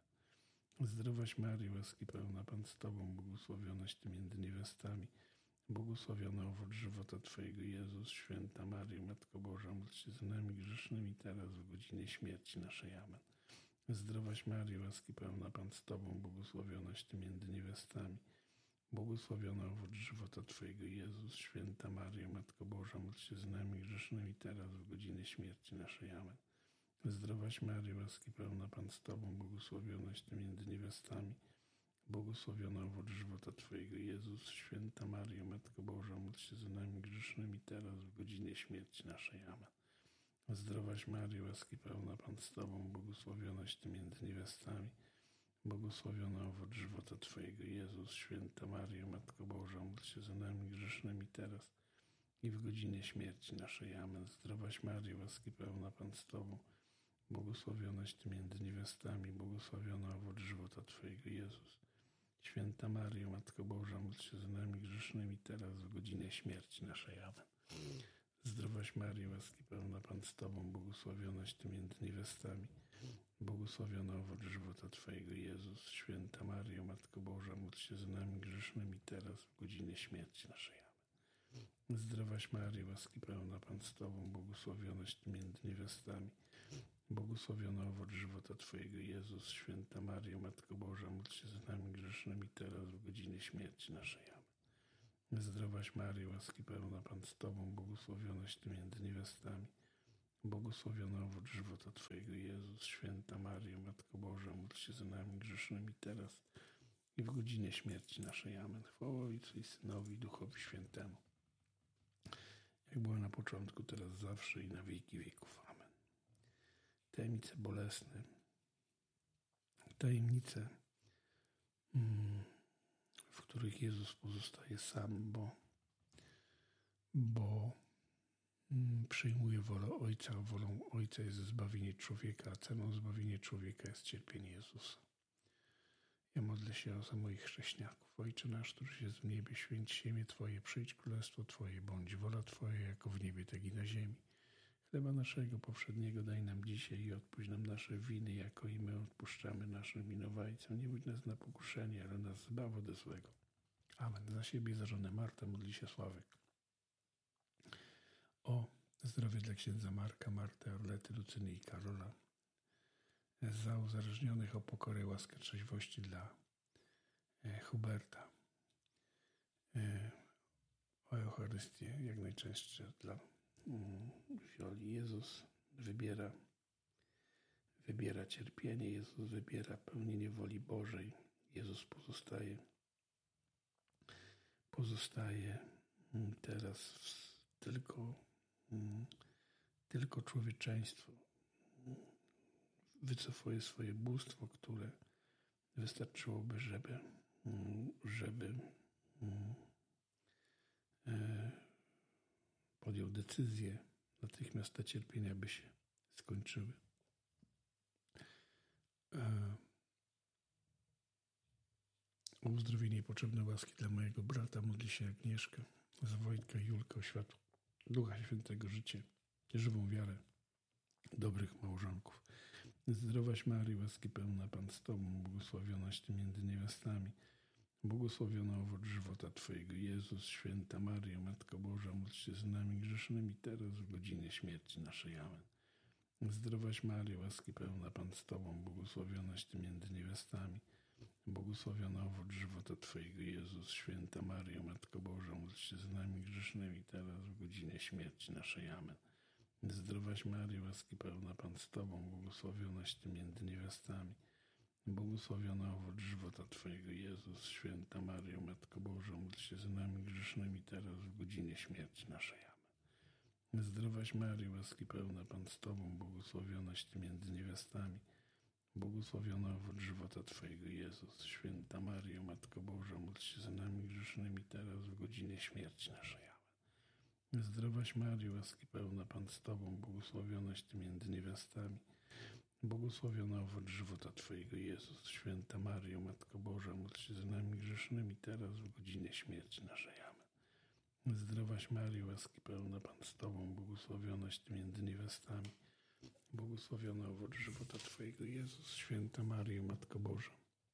Zdrowaś Maryjo, łaski pełna, Pan z Tobą, błogosławionaś Ty między niewiastami, błogosławiony owoc żywota Twojego, Jezus. Święta Maryjo, Matko Boża, módl się za nami grzesznymi teraz w godzinie śmierci naszej. Amen. Zdrowaś Maryjo, łaski pełna, Pan z Tobą, błogosławionaś Ty między niewiastami, błogosławiony owoc żywota Twojego, Jezus. Święta Maryjo, Matko Boża, módl się za nami grzesznymi teraz w godzinie śmierci naszej. Amen. Zdrowaś Maryjo, łaski pełna, Pan z Tobą, błogosławionaś Ty między niewiastami, błogosławiony owoc żywota Twojego, Jezus. Święta Maryjo, Matko Boża, módl się za nami grzesznymi teraz w godzinie śmierci naszej. Amen. Zdrowaś Maryjo, łaski pełna, Pan z Tobą, błogosławionaś Ty między niewiastami, błogosławiony owoc żywota Twojego, Jezus. Święta Maryjo, Matko Boża, módl się za nami grzesznymi teraz i w godzinie śmierci naszej. Amen. Zdrowaś Maryjo, łaski pełna, Pan z Tobą, błogosławionaś Ty między niewiastami, błogosławiony owoc żywota Twojego, Jezus. Święta Maryjo, Matko Boża, módl się za nami grzesznymi teraz w godzinie śmierci naszej. Amen. Zdrowaś Maryjo, łaski pełna, Pan z Tobą, błogosławionaś Ty między niewiastami, błogosławiony owoc żywota Twojego, Jezus. Święta Maryjo, Matko Boża, módl się za nami grzesznymi teraz w godzinie śmierci naszej. Amen. Zdrowaś Maryjo, łaski pełna, Pan z Tobą, błogosławionaś Ty między niewiastami, błogosławiony owoc żywota Twojego, Jezus. Święta Maryjo, Matko Boża, módl się za nami grzesznymi teraz w godzinie śmierci naszej. Amen. Zdrowaś Maryjo, łaski pełna, Pan z Tobą, błogosławionaś Ty między niewiastami. Błogosławiony owoc żywota Twojego, Jezus. Święta Maryjo, Matko Boża, módl się za nami grzesznymi teraz i w godzinie śmierci naszej. Amen. Chwała Ojcu i Synowi i Duchowi Świętemu, jak była na początku, teraz, zawsze i na wieki wieków. Amen. Tajemnice bolesne. Tajemnice, w których Jezus pozostaje sam, bo, bo przyjmuje wolę Ojca, a wolą Ojca jest zbawienie człowieka, a ceną zbawienia człowieka jest cierpienie Jezusa. Ja modlę się za moich chrześcijaków. Ojcze nasz, któryś jest w niebie, święć się imię Twoje, przyjdź królestwo Twoje, bądź wola Twoja, jako w niebie, tak i na ziemi. Chleba naszego powszedniego daj nam dzisiaj i odpuść nam nasze winy, jako i my odpuszczamy naszym winowajcom. Nie budź nas na pokuszenie, ale nas zbaw ode złego. Amen. Za siebie i za żonę Martę modli się Sławek. O zdrowie dla księdza Marka, Marty, Arlety, Lucyny i Karola. Za uzależnionych, o pokorę, łaskę, trzeźwości dla Huberta. O Eucharystię jak najczęściej dla Wioli. Jezus wybiera, wybiera cierpienie, Jezus wybiera pełnienie woli Bożej. Jezus pozostaje, pozostaje teraz tylko, tylko człowieczeństwo. Wycofuje swoje bóstwo, które wystarczyłoby, żeby, żeby podjął decyzję, natychmiast te cierpienia by się skończyły. O uzdrowienie i potrzebne łaski dla mojego brata modli się Agnieszka, za Wojtka i Julkę, o światło Ducha Świętego, życie, żywą wiarę dobrych małżonków. Zdrowaś Maryjo, łaski pełna, Pan z Tobą, błogosławionaś Ty między niewiastami, błogosławiony owoc żywota Twojego, Jezus. Święta Maryjo, Matko Boża, módl się z nami grzesznymi teraz, w godzinie śmierci naszej. Amen. Zdrowaś Maryjo, łaski pełna, Pan z Tobą, błogosławionaś Ty między niewiastami, błogosławiony owoc żywota Twojego, Jezus. Święta Maryjo, Matko Boża, módl się z nami grzesznymi teraz, w godzinie śmierci naszej. Amen. Zdrowaś Maryjo, łaski pełna, Pan z Tobą, błogosławionaś Ty między niewiastami, błogosławiony owoc żywota Twojego, Jezus. Święta Maryjo, Matko Boża, módl się za nami grzesznymi teraz, w godzinie śmierci naszej. Amen. Zdrowaś Maryjo, łaski pełna, Pan z Tobą, błogosławionaś Ty między niewiastami, błogosławiony owoc żywota Twojego, Jezus. Święta Maryjo, Matko Boża, módl się za nami grzesznymi teraz, w godzinie śmierci naszej. Amen. Zdrowaś Maryjo, łaski pełna, Pan z Tobą, błogosławionaś Ty między niewiastami, błogosławiony owoc żywota Twojego, Jezus. Święta Maryjo, Matko Boża, módl się za nami grzesznymi teraz, w godzinie śmierci naszej. Amen. Zdrowaś Maryjo, łaski pełna, Pan z Tobą, błogosławionaś Ty między niewiastami, błogosławiony owoc żywota Twojego, Jezus. Święta Maryjo, Matko Boża,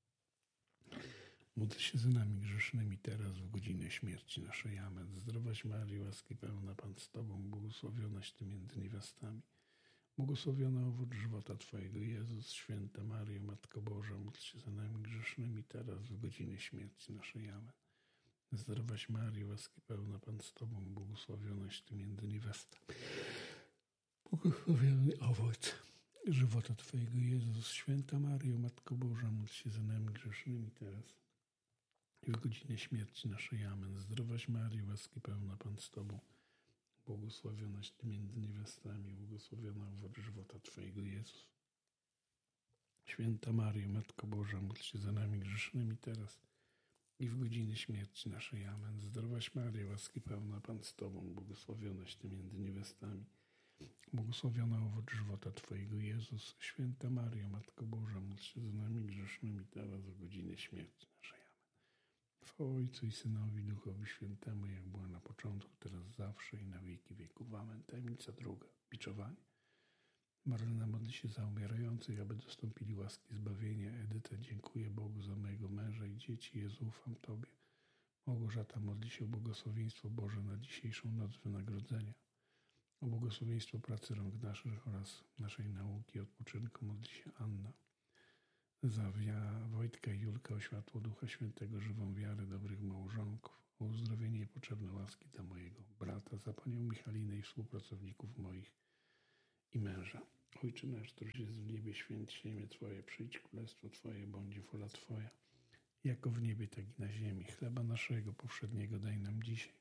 módl się za nami grzesznymi teraz, w godzinę śmierci naszej. Amen. Zdrowaś Maryjo, łaski pełna, Pan z Tobą, błogosławionaś Ty między niewiastami, błogosławiony owoc żywota Twojego, Jezus. Święta Maryjo, Matko Boża, módl się za nami grzesznymi teraz, w godzinie śmierci naszej. Amen. Zdrowaś Maryjo, łaski pełna, Pan z Tobą, błogosławionaś Ty między niewiastami, błogosławiony owoc żywota Twojego, Jezus. Święta Maryjo, Matko Boża, módl się za nami grzesznymi teraz i w godzinę śmierci naszej. Amen. Zdrowaś Maryjo, łaski pełna, Pan z Tobą, błogosławionaś Ty między niewiastami, błogosławiony owoc żywota Twojego, Jezus. Święta Maryjo, Matko Boża, módl się za nami grzesznymi teraz i w godzinie śmierci naszej. Amen. Zdrowaś Maryjo, łaski pełna, Pan z Tobą, błogosławionaś Ty między niewiastami, błogosławiony owoc żywota Twojego, Jezus. Święta Maryjo, Matko Boża, módl się za nami grzesznymi teraz, w godzinie śmierci naszej. Amen. Chwała Ojcu i Synowi i Duchowi Świętemu, jak była na początku, teraz, zawsze i na wieki wieków. Amen. Tajemnica druga. Biczowanie. Marlena modli się za umierających, aby dostąpili łaski zbawienia. Edyta, dziękuję Bogu za mojego męża i dzieci. Jezu, ufam Tobie. Małgorzata modli się o błogosławieństwo Boże na dzisiejszą noc wynagrodzenia, o błogosławieństwo pracy rąk naszych oraz naszej nauki i odpoczynku. Modli się Anna. Za Wojtka i Julkę o światło Ducha Świętego, żywą wiarę dobrych małżonków, o uzdrowienie i potrzebne łaski dla mojego brata, za panią Michalinę i współpracowników moich i męża. Ojcze nasz, któryś jest w niebie, święć się imię Twoje, przyjdź królestwo Twoje, bądź wola Twoja, jako w niebie, tak i na ziemi. Chleba naszego powszedniego daj nam dzisiaj.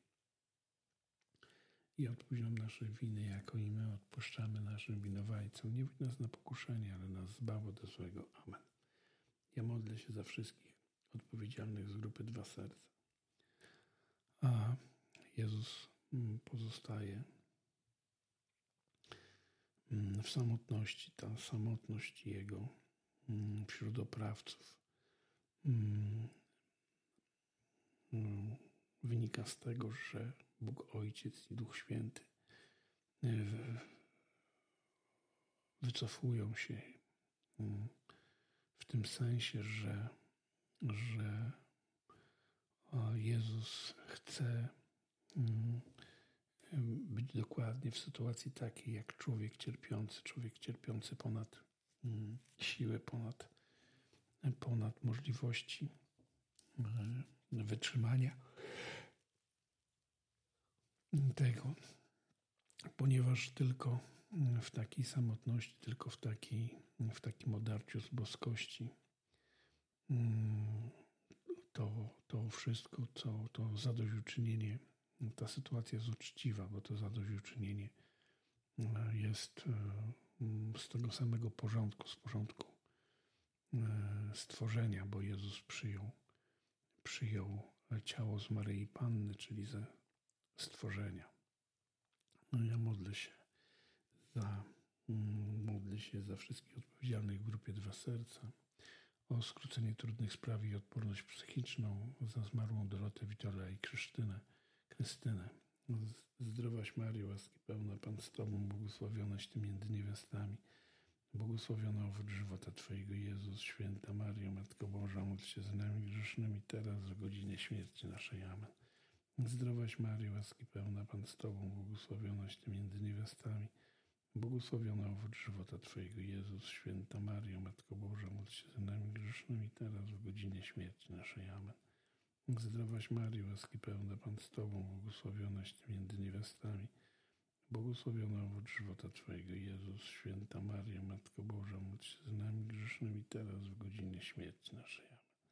I odpuść nam nasze winy, jako i my odpuszczamy naszym winowajcom. Nie wódź nas na pokuszenie, ale nas zbaw od złego. Amen. Ja modlę się za wszystkich odpowiedzialnych z grupy Dwa Serca. A Jezus pozostaje w samotności. Ta samotność Jego wśród oprawców wynika z tego, że Bóg Ojciec i Duch Święty wycofują się w tym sensie, że, że Jezus chce być dokładnie w sytuacji takiej jak człowiek cierpiący, człowiek cierpiący ponad siłę, ponad, ponad możliwości wytrzymania tego, ponieważ tylko w takiej samotności, tylko w, takiej, w takim odarciu z boskości to, to wszystko, co to zadośćuczynienie, ta sytuacja jest uczciwa, bo to zadośćuczynienie jest z tego samego porządku, z porządku stworzenia, bo Jezus przyjął, przyjął ciało z Maryi Panny, czyli ze stworzenia. No ja modlę się za, modlę się za wszystkich odpowiedzialnych w grupie Dwa Serca, o skrócenie trudnych spraw i odporność psychiczną, za zmarłą Dorotę, Witola i Krystynę. Krystynę. Zdrowaś Maryjo, łaski pełna, Pan z Tobą, błogosławionaś Ty między niewiastami, błogosławiona owoc żywota Twojego, Jezus. Święta Maryjo, Matko Boża, módl się za nami grzesznymi, teraz w godzinie śmierci naszej. Amen. Zdrowaś Maryjo, łaski pełna, Pan z Tobą, błogosławionaś Ty między niewiastami, błogosławiona owoc żywota Twojego, Jezus. Święta Maryjo, Matko Boża, módl się za nami grzesznymi, teraz w godzinie śmierci naszej. Amen. Zdrowaś Maryjo, łaski pełna, Pan z Tobą, błogosławionaś Ty między niewiastami, błogosławiona owoc żywota Twojego, Jezus. Święta Maryjo, Matko Boża, módl się za nami grzesznymi, teraz w godzinie śmierci naszej.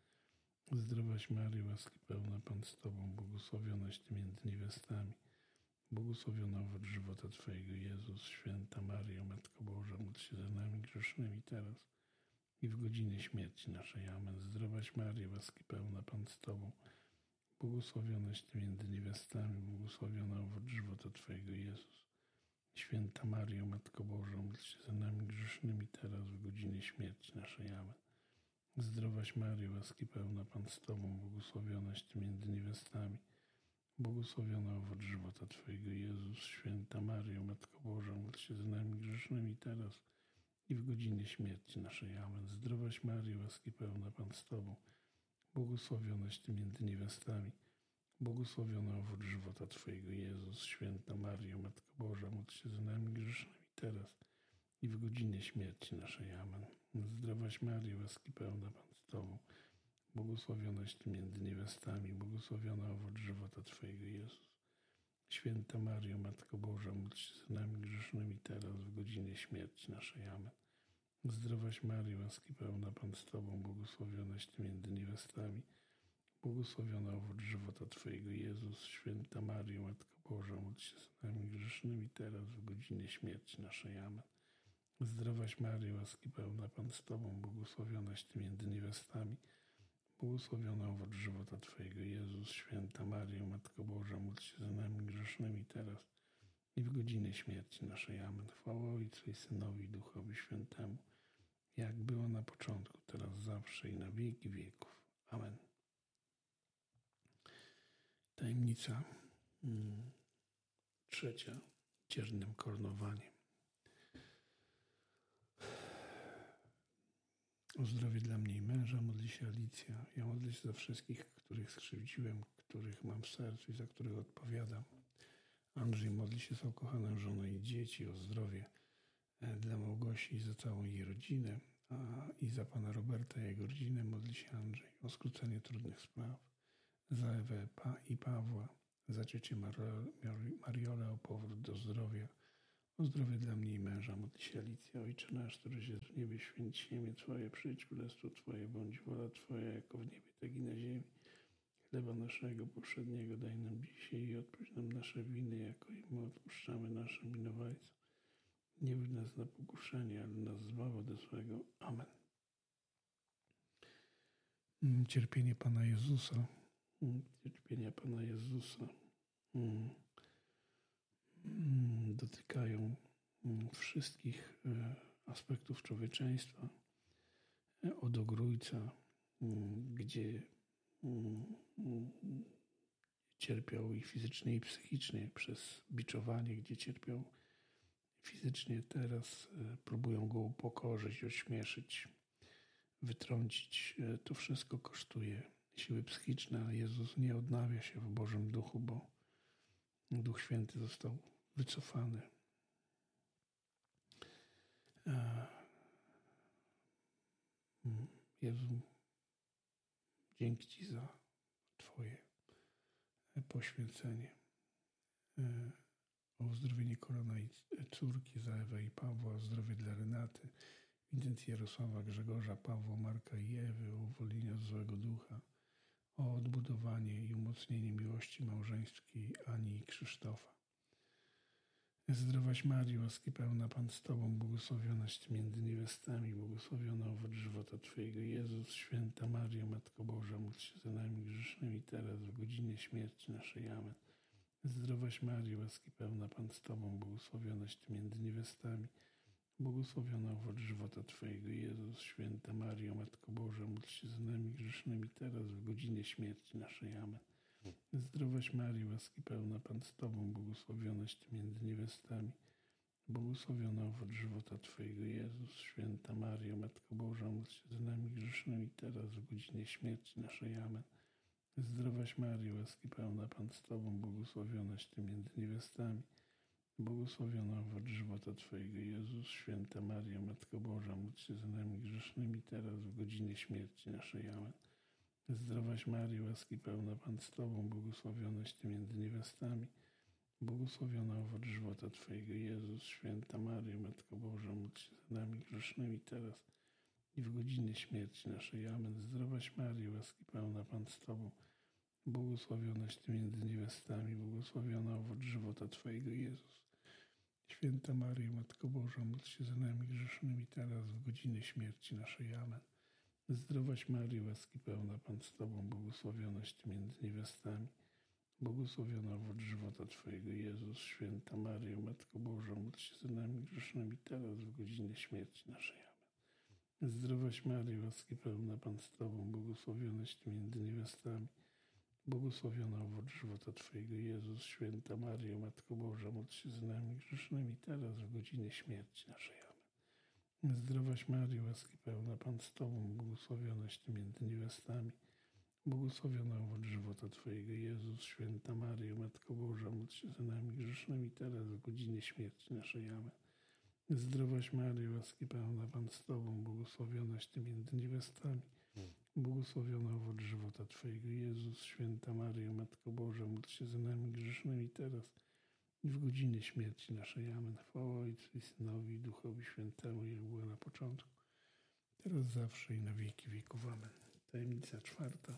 Amen. Zdrowaś Maryjo, łaski pełna, Pan z Tobą, błogosławionaś Ty między niewiastami, błogosławiona owoc żywota Twojego, Jezus. Święta Maryjo, Matko Boża, módl się za nami grzesznymi, teraz i w godzinie śmierci naszej. Amen. Zdrowaś Maryjo, łaski pełna, Pan z Tobą, błogosławionaś Ty między niewiastami, błogosławiona owoc żywota Twojego, Jezus. Święta Maryjo, Matko Boża, módl się za nami grzesznymi, teraz w godzinie śmierci naszej. Amen. Zdrowaś Maryjo, łaski pełna, Pan z Tobą, błogosławionaś Ty między niewiastami, błogosławiona owoc żywota Twojego, Jezus. Święta Maryjo, Matko Boża, módl się za nami grzesznymi, teraz i w godzinie śmierci naszej. Amen. Zdrowaś Maryjo, łaski pełna, Pan z Tobą, błogosławionaś Ty między niewiastami, błogosławiona owoc żywota Twojego, Jezus. Święta Maryjo, Matko Boża, módl się za nami grzesznymi, teraz i w godzinie śmierci naszej. Amen. Zdrowaś Maryjo, łaski pełna, Pan z Tobą, błogosławionaś Ty między niewiastami, błogosławiona owoc żywota Twojego, Jezus. Święta Maryjo, Matko Boża, módl się za nami grzesznymi, teraz w godzinie śmierci naszej. Amen. Zdrowaś Maryjo, łaski pełna, Pan z Tobą, błogosławionaś Ty między niewiastami, błogosławiona owoc żywota Twojego, Jezus. Święta Maryjo, Matko Boża, módl się za nami grzesznymi, teraz w godzinie śmierci naszej. Amen. Zdrowaś Maryjo, łaski pełna, Pan z Tobą, błogosławionaś Ty między niewiastami, błogosławiona owoc żywota Twojego, Jezus. Święta Maryjo, Matko Boża, módl się za nami grzesznymi, teraz i w godzinie śmierci naszej. Amen. Chwała Ojcu i Synowi i Duchowi Świętemu, jak było na początku, teraz zawsze i na wieki wieków. Amen. Tajemnica hmm, trzecia. Ciernym koronowanie. O zdrowie dla mnie i męża modli się Alicja. Ja modlę się za wszystkich, których skrzywdziłem, których mam w sercu i za których odpowiadam. Andrzej modli się za ukochaną żonę i dzieci, o zdrowie dla Małgosi i za całą jej rodzinę, a i za pana Roberta i jego rodzinę modli się Andrzej. O skrócenie trudnych spraw. za Ewę i Pawła, za ciocię Mariolę o powrót do zdrowia, o zdrowie dla mnie i męża. Módl się, Alicja. Ojcze nasz, któryś jest w niebie, święć się imię Twoje, przyjdź królestwo Twoje, bądź wola Twoja, jako w niebie, tak i na ziemi. Chleba naszego powszedniego daj nam dzisiaj i odpuść nam nasze winy, jako i my odpuszczamy naszym winowajcom. Nie wódź nas na pokuszenie, ale nas zbaw ode złego. Amen. Cierpienie Pana Jezusa, cierpienia Pana Jezusa dotykają wszystkich aspektów człowieczeństwa, od ogrójca, gdzie cierpiał i fizycznie, i psychicznie przez biczowanie, gdzie cierpiał fizycznie, teraz próbują go upokorzyć, ośmieszyć, wytrącić. To wszystko kosztuje siły psychiczne, a Jezus nie odnawia się w Bożym Duchu, bo Duch Święty został wycofany. Jezu, dzięki Ci za Twoje poświęcenie, o uzdrowienie kolana i córki, za Ewę i Pawła, o zdrowie dla Renaty, Wincencji, Jarosława, Grzegorza, Pawła, Marka i Ewy, o uwolnienie od złego ducha, o odbudowanie i umocnienie miłości małżeńskiej Ani i Krzysztofa. Zdrowaś Maryjo, łaski pełna, Pan z Tobą, błogosławionaś Ty między niewiastami, błogosławiona owoc żywota Twojego, Jezus. Święta Maryjo, Matko Boża, módl się za nami grzesznymi, teraz w godzinie śmierci naszej. Amen. Zdrowaś Maryjo, łaski pełna, Pan z Tobą, błogosławionaś Ty między niewiastami, błogosławiona owoc żywota Twojego, Jezus. Święta Maryjo, Matko Boża, módl się za nami grzesznymi, teraz w godzinie śmierci naszej. Amen. Zdrowaś Maryjo, łaski pełna, Pan z Tobą, błogosławionaś Ty między niewiastami, błogosławiona owoc żywota Twojego, Jezus. Święta Maryjo, Matko Boża, módl się za nami grzesznymi, teraz w godzinie śmierci naszej. Amen. Zdrowaś Maryjo, łaski pełna, Pan z Tobą, błogosławionaś Ty między niewiastami, błogosławiona owoc żywota Twojego, Jezus. Święta Maryjo, Matko Boża, módl się za nami grzesznymi, teraz w godzinie śmierci naszej. Amen. Zdrowaś Maryjo, łaski pełna, Pan z Tobą, błogosławionaś Ty między niewiastami, błogosławiona owoc żywota Twojego, Jezus. Święta Maryjo, Matko Boża, módl się za nami grzesznymi, teraz i w godzinie śmierci naszej. Amen. Zdrowaś Maryjo, łaski pełna, Pan z Tobą, błogosławionaś Ty między niewiastami, błogosławiona owoc żywota Twojego, Jezus. Święta Maryjo, Matko Boża, módl się za nami grzesznymi, teraz w godzinie śmierci naszej. Amen. Zdrowaś Maryjo, łaski pełna, Pan z Tobą, błogosławionaś Ty między niewiastami, błogosławiona owoc żywota Twojego, Jezus. Święta Maryjo, Matko Boża, módl się za nami grzesznymi, teraz w godzinie śmierci naszej. Amen. Zdrowaś Maryjo, łaski pełna, Pan z Tobą, błogosławionaś Ty między niewiastami, błogosławiona owoc żywota Twojego, Jezus. Święta Maryjo, Matko Boża, módl się za nami grzesznymi, teraz w godzinie śmierci naszej. Amen. Zdrowaś Maryjo, łaski pełna, Pan z Tobą, błogosławionaś Ty między niewiastami, błogosławiona owoc żywota Twojego, Jezus. Święta Maryjo, Matko Boża, módl się za nami grzesznymi, teraz w godzinie śmierci naszej. Amen. Zdrowaś Maryjo, łaski pełna, Pan z Tobą, błogosławionaś Ty między niewiastami, błogosławiona owoc żywota Twojego, Jezus. Święta Maryjo, Matko Boża, módl się za nami grzesznymi, teraz i w godzinie śmierci naszej. Amen. Chwała Ojcu i Synowi, i Duchowi Świętemu, jak było na początku, teraz, zawsze i na wieki wieków. Amen. Tajemnica czwarta.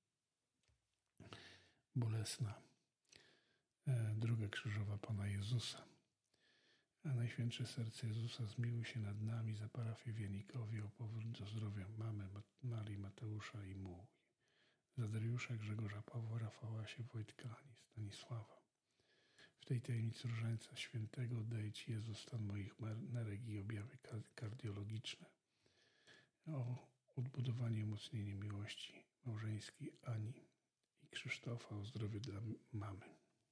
Bolesna e, droga krzyżowa Pana Jezusa. A Najświętsze Serce Jezusa, zmiłuj się nad nami, za parafię w Janikowie, o powrót do zdrowia mamy Marii, Mateusza i Muł, za Dariusza, Grzegorza, Pawła, Rafała, się Wojtka, Ani, Stanisława. W tej tajemnicy Różańca Świętego oddaję Ci, Jezu, stan moich nerek i objawy kardiologiczne, o odbudowanie i umocnienie miłości małżeńskiej Ani i Krzysztofa, o zdrowie dla mamy.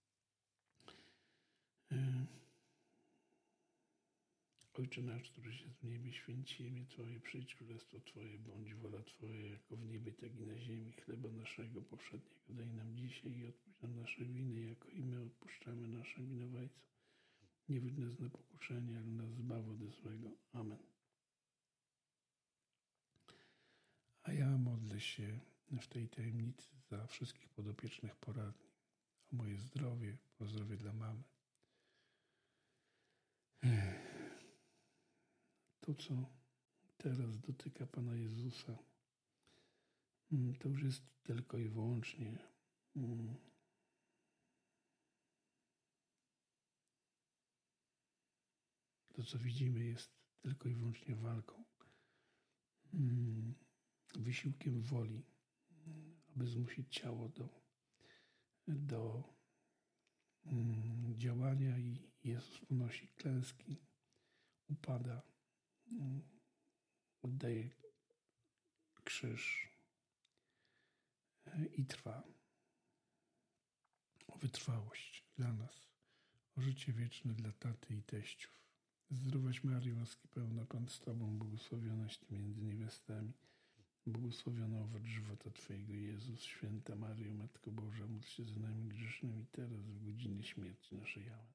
Ojcze nasz, któryś jest w niebie, święć się imię Twoje, przyjdź królestwo Twoje, bądź wola Twoja, jako w niebie, tak i na ziemi. Chleba naszego powszedniego daj nam dzisiaj i odpuść nam nasze winy, jako i my odpuszczamy naszym winowajcom. Nie wódź nas na pokuszenie, ale nas zbaw ode złego. Amen. A ja modlę się w tej tajemnicy za wszystkich podopiecznych poradni, o moje zdrowie, o zdrowie dla mamy. To, co teraz dotyka Pana Jezusa, to już jest tylko i wyłącznie to, co widzimy, jest tylko i wyłącznie walką, wysiłkiem woli, aby zmusić ciało do, do działania, i Jezus ponosi klęski, upada, oddaje krzyż i trwa. O wytrwałość dla nas, o życie wieczne dla taty i teściów. Zdrowaś Maryjo, łaski pełna, Pan z Tobą, błogosławionaś Ty między niewiastami, błogosławiona owoc żywota Twojego, Jezus. Święta Maryjo, Matko Boża, módl się za nami grzesznymi, teraz w godzinie śmierci naszej. Amen.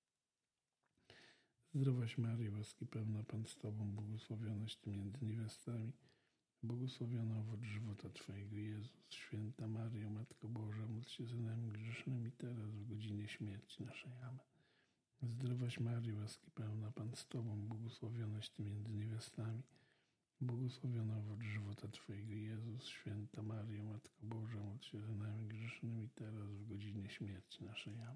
Zdrowaś Maryjo, łaski pełna, Pan z Tobą, błogosławionaś Ty między niewiastami, błogosławiona owoc żywota Twojego, Jezus. Święta Maryjo, Matko Boża, módl się za nami grzesznymi, teraz w godzinie śmierci naszej. Amen. Zdrowaś Maryjo, łaski pełna, Pan z Tobą, błogosławionaś Ty między niewiastami, błogosławiona owoc żywota Twojego, Jezus. Święta Maryjo, Matko Boża, módl się za nami grzesznymi, teraz w godzinie śmierci naszej. Amen.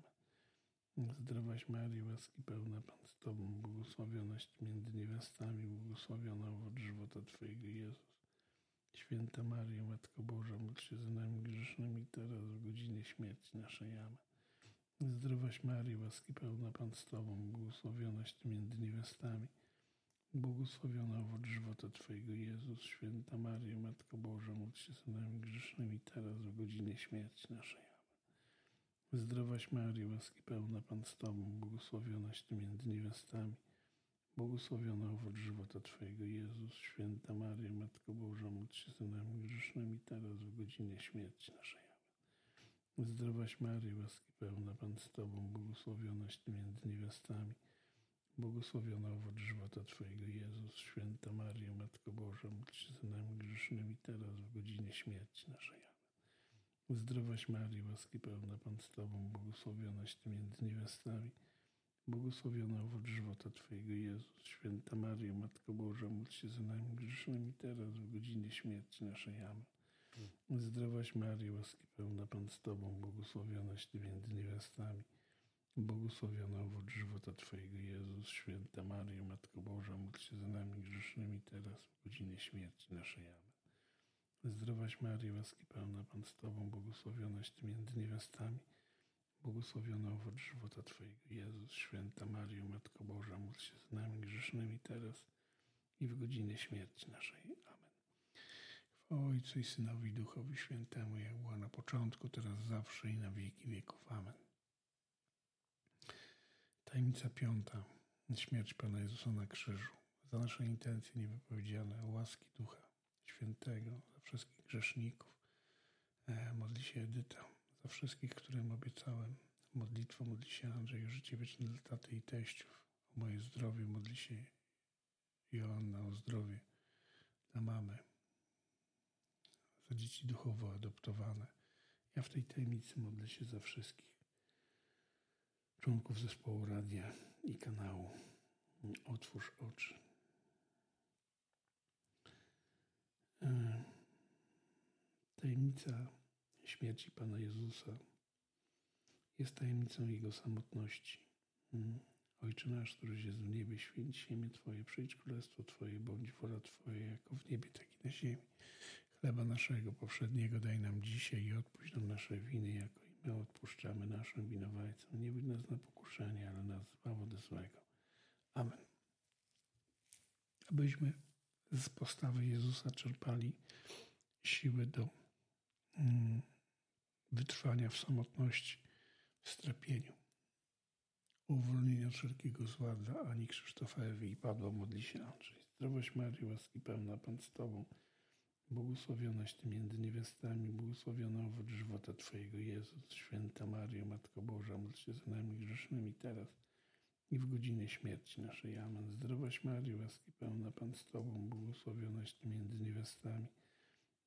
Zdrowaś Maryjo, łaski pełna, Pan z Tobą, błogosławionaś Ty między niewiastami, błogosławiona owoc żywota Twojego, Jezus. Święta Maryjo, Matko Boża, módl się za nami grzesznymi, teraz w godzinie śmierci naszej. Amen. Zdrowaś Maryjo, łaski pełna, Pan z Tobą, błogosławionaś Ty między niewiastami, błogosławiona owoc żywota Twojego, Jezus. Święta Maryjo, Matko Boża, módl się za nami grzesznymi, teraz w godzinie śmierci naszej. Amen. Zdrowaś Maryjo, łaski pełna, Pan z Tobą, błogosławionaś Ty między niewiastami, błogosławiona owoc żywota Twojego, Jezus. Święta Maryjo, Matko Boża, módl się za nami grzesznymi, teraz w godzinie śmierci naszej. Amen. Zdrowaś Maryjo, łaski pełna, Pan z Tobą, błogosławionaś Ty między niewiastami, błogosławiona owoc żywota Twojego, Jezus. Święta Maryjo, Matko Boża, módl się za nami grzesznymi, teraz w godzinie śmierci naszej. Amen. Zdrowaś Maryjo, łaski pełna, Pan z Tobą, błogosławionaś Ty między niewiastami, błogosławiona owoc żywota Twojego, Jezus. Święta Maryjo, Matko Boża, módl się za nami grzesznymi, teraz w godzinie śmierci naszej. Amen. Zdrowaś Maryjo, łaski pełna, Pan z Tobą, błogosławionaś Ty między niewiastami, błogosławiona owoc żywota Twojego, Jezus. Święta Maryjo, Matko Boża, módl się za nami grzesznymi, teraz w godzinie śmierci naszej. Amen. Zdrowaś Maryjo, łaski pełna, Pan z Tobą, błogosławionaś Ty między niewiastami, błogosławiona owoc żywota Twojego, Jezus. Święta Maryjo, Matko Boża, módl się za nami grzesznymi, teraz i w godzinie śmierci naszej. Amen. Chwała Ojcu i Synowi, i Duchowi Świętemu, jak była na początku, teraz zawsze i na wieki wieków. Amen. Tajemnica piąta. Śmierć Pana Jezusa na krzyżu. Za nasze intencje niewypowiedziane, łaski Ducha Świętego, za wszystkich grzeszników. E, modli się Edyta. Za wszystkich, którym obiecałem modlitwę, modli się Andrzej, o życie wieczne dla taty i teściów. O moje zdrowie modli się Joanna, o zdrowie dla mamy. Za dzieci duchowo adoptowane. Ja w tej tajemnicy modlę się za wszystkich członków zespołu radia i kanału Otwórz Oczy. Tajemnica śmierci Pana Jezusa jest tajemnicą Jego samotności. Ojcze nasz, któryś jest w niebie, święć się imię Twoje, przyjdź królestwo Twoje, bądź wola Twoja, jako w niebie, tak i na ziemi. Chleba naszego powszedniego daj nam dzisiaj i odpuść nam nasze winy, jako i my odpuszczamy naszym winowajcom. Nie wódź nas na pokuszenie, ale nas zbaw ode złego. Amen. Abyśmy z postawy Jezusa czerpali siłę do mm, wytrwania w samotności, w strapieniu. O uwolnienie od wszelkiego zła dla Ani, Krzysztofa, Ewy i Pawła modli się Andrzej. Zdrowaś Maryjo, łaski pełna, Pan z Tobą, błogosławionaś Ty między niewiastami, błogosławiona owoc żywota Twojego, Jezus. Święta Maryjo, Matko Boża, módl się za nami grzesznymi, teraz i w godzinie śmierci naszej. Amen. Zdrowaś Maryjo, łaski pełna, Pan z Tobą, błogosławionaś Ty między niewiastami,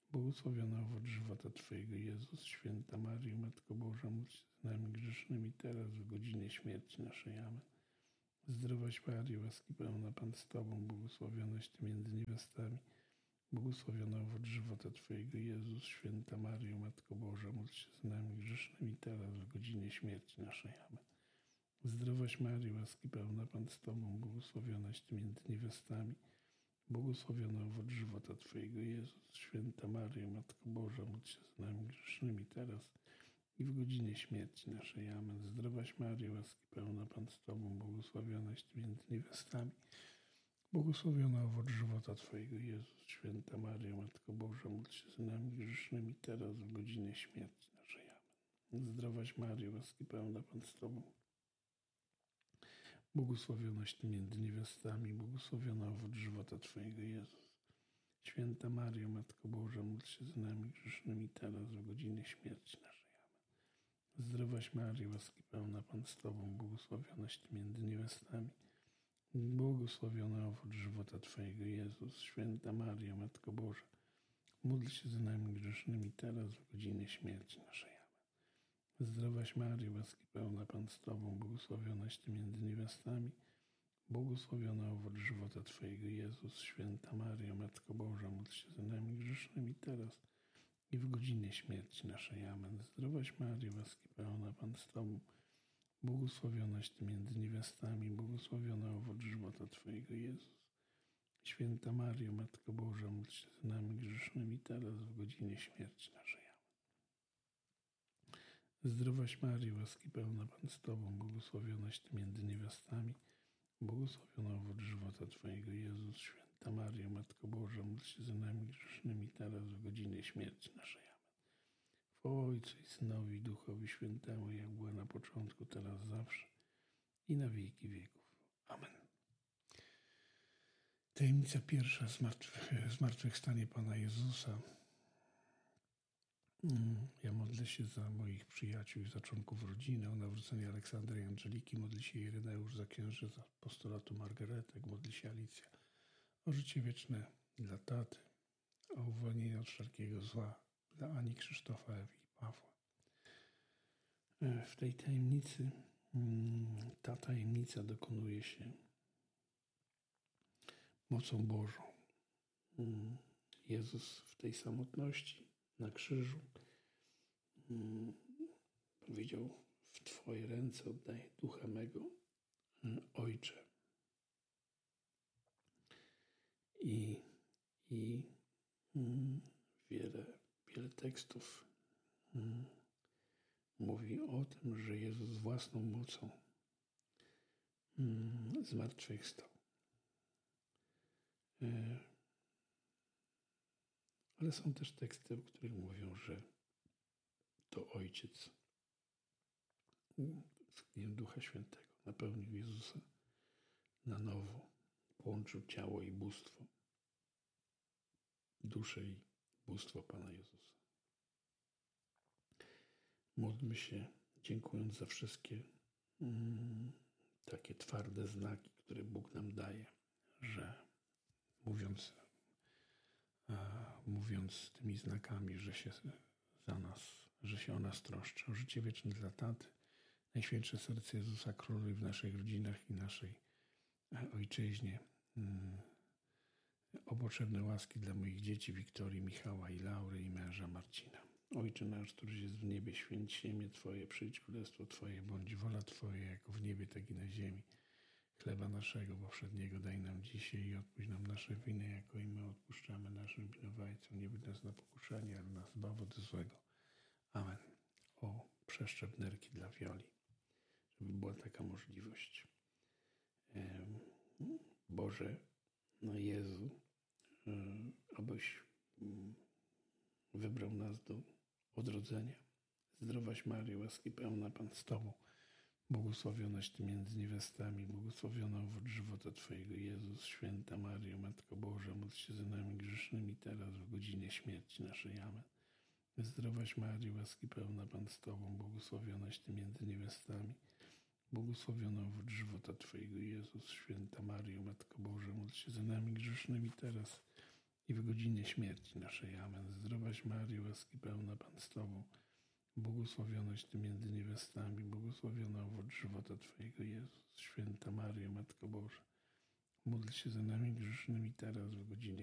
błogosławiony owoc żywota Twojego, Jezus. Święta Maryjo, Matko Boża, módl się za nami grzesznymi, teraz w godzinie śmierci naszej. Amen. Zdrowaś Maryjo, łaski pełna, Pan z Tobą, błogosławionaś Ty między niewiastami, błogosławiony owoc żywota Twojego, Jezus. Święta Maryjo, Matko Boża, módl się za nami grzesznymi, teraz w godzinie śmierci naszej. Amen. Zdrowaś Maryjo, łaski pełna, Pan z Tobą, błogosławionaś Ty między niewiastami, błogosławiony owoc żywota Twojego, Jezus. Święta Maryjo, Matko Boża, módl się za nami grzesznymi, teraz i w godzinie śmierci naszej. Amen. Zdrowaś Maryjo, łaski pełna, Pan z Tobą, błogosławionaś Ty między niewiastami, błogosławiony owoc żywota Twojego, Jezus. Święta Maryjo, Matko Boża, módl się za nami grzesznymi, teraz w godzinie śmierci naszej. Amen. Zdrowaś Maryjo, łaski pełna, Pan z Tobą, błogosławionaś Ty między niewiastami, błogosławiony owoc żywota Twojego, Jezus. Święta Maryjo, Matko Boża, módl się za nami grzesznymi, teraz w godzinie śmierci naszej. Amen. Zdrowaś Maryjo, łaski pełna, Pan z Tobą, błogosławionaś Ty między niewiastami, błogosławiony owoc żywota Twojego, Jezus. Święta Maryjo, Matko Boża, módl się za nami grzesznymi, teraz w godzinie śmierci naszej. Amen. Zdrowaś Maryjo, łaski pełna, Pan z Tobą, błogosławionaś Ty między niewiastami, błogosławiony owoc żywota Twojego, Jezus. Święta Maryjo, Matko Boża, módl się za nami grzesznymi, teraz i w godzinie śmierci naszej. Amen. Zdrowaś Maryjo, łaski pełna, Pan z Tobą, błogosławionaś Ty między niewiastami, błogosławiony owoc żywota Twojego, Jezus. Święta Maryjo, Matko Boża, módl się za nami grzesznymi, teraz w godzinie śmierci naszej. Amen. Zdrowaś Maryjo, łaski pełna, Pan z Tobą, błogosławionaś Ty między niewiastami, błogosławiony owoc żywota Twojego, Jezus. Święta Maryjo, Matko Boża, módl się za nami grzesznymi, teraz w godzinie śmierci naszej. Amen. Chwała Ojcu i Synowi i Duchowi Świętemu, jak była na początku, teraz, zawsze i na wieki wieków. Amen. Tajemnica pierwsza, zmartwych, zmartwychwstanie Pana Jezusa. Ja modlę się za moich przyjaciół i za członków rodziny, o nawrócenie Aleksandra i Angeliki, modli się Ireneusz za księży z apostolatu Margaretek, modli się Alicja o życie wieczne dla taty, o uwolnienie od wszelkiego zła dla Ani, Krzysztofa, Ewi i Pawła. W tej tajemnicy, ta tajemnica dokonuje się mocą Bożą. Jezus w tej samotności na krzyżu powiedział: w Twoje ręce oddaję ducha mego, Ojcze. I, i wiele, wiele tekstów mówi o tym, że Jezus własną mocą zmartwychwstał. Ale są też teksty, w których mówią, że to Ojciec w Ducha Świętego napełnił Jezusa na nowo, połączył ciało i bóstwo, duszę i bóstwo Pana Jezusa. Módlmy się, dziękując za wszystkie mm, takie twarde znaki, które Bóg nam daje, że mówiąc, a, mówiąc tymi znakami, że się za nas, że się o nas troszczy, o życie wieczne dla taty, Najświętsze Serce Jezusa króluje w naszych rodzinach i naszej ojczyźnie. Mm, o potrzebne łaski dla moich dzieci Wiktorii, Michała i Laury i męża Marcina. Ojcze nasz, któryś jest w niebie, święć się imię Twoje, przyjdź królestwo Twoje, bądź wola Twoja, jako w niebie, tak i na ziemi. Chleba naszego powszedniego daj nam dzisiaj i odpuść nam nasze winy, jako i my odpuszczamy naszym winowajcom. Nie wódź nas na pokuszenie, ale nas zbaw od złego. Amen. O przeszczep nerki dla Wioli, żeby była taka możliwość. Boże, no Jezu, abyś wybrał nas do odrodzenia. Zdrowaś Maryjo, łaski pełna, Pan z Tobą, błogosławionaś Ty między niewiastami, błogosławiona owoc żywota Twojego, Jezus. Święta Maryjo, Matko Boża, módl się za nami grzesznymi, teraz w godzinie śmierci naszej. Amen. Zdrowaś Maryjo, łaski pełna, Pan z Tobą, błogosławionaś Ty między niewiastami, błogosławiona owoc żywota Twojego, Jezus. Święta Maryjo, Matko Boża, módl się za nami grzesznymi, teraz i w godzinę śmierci naszej. Amen. Zdrowaś Maryjo, łaski pełna, Pan z Tobą, błogosławionaś Ty między niewiastami, błogosławiona owoc żywota Twojego, Jezus. Święta Maryjo, Matko Boża, módl się za nami grzesznymi teraz w godzinie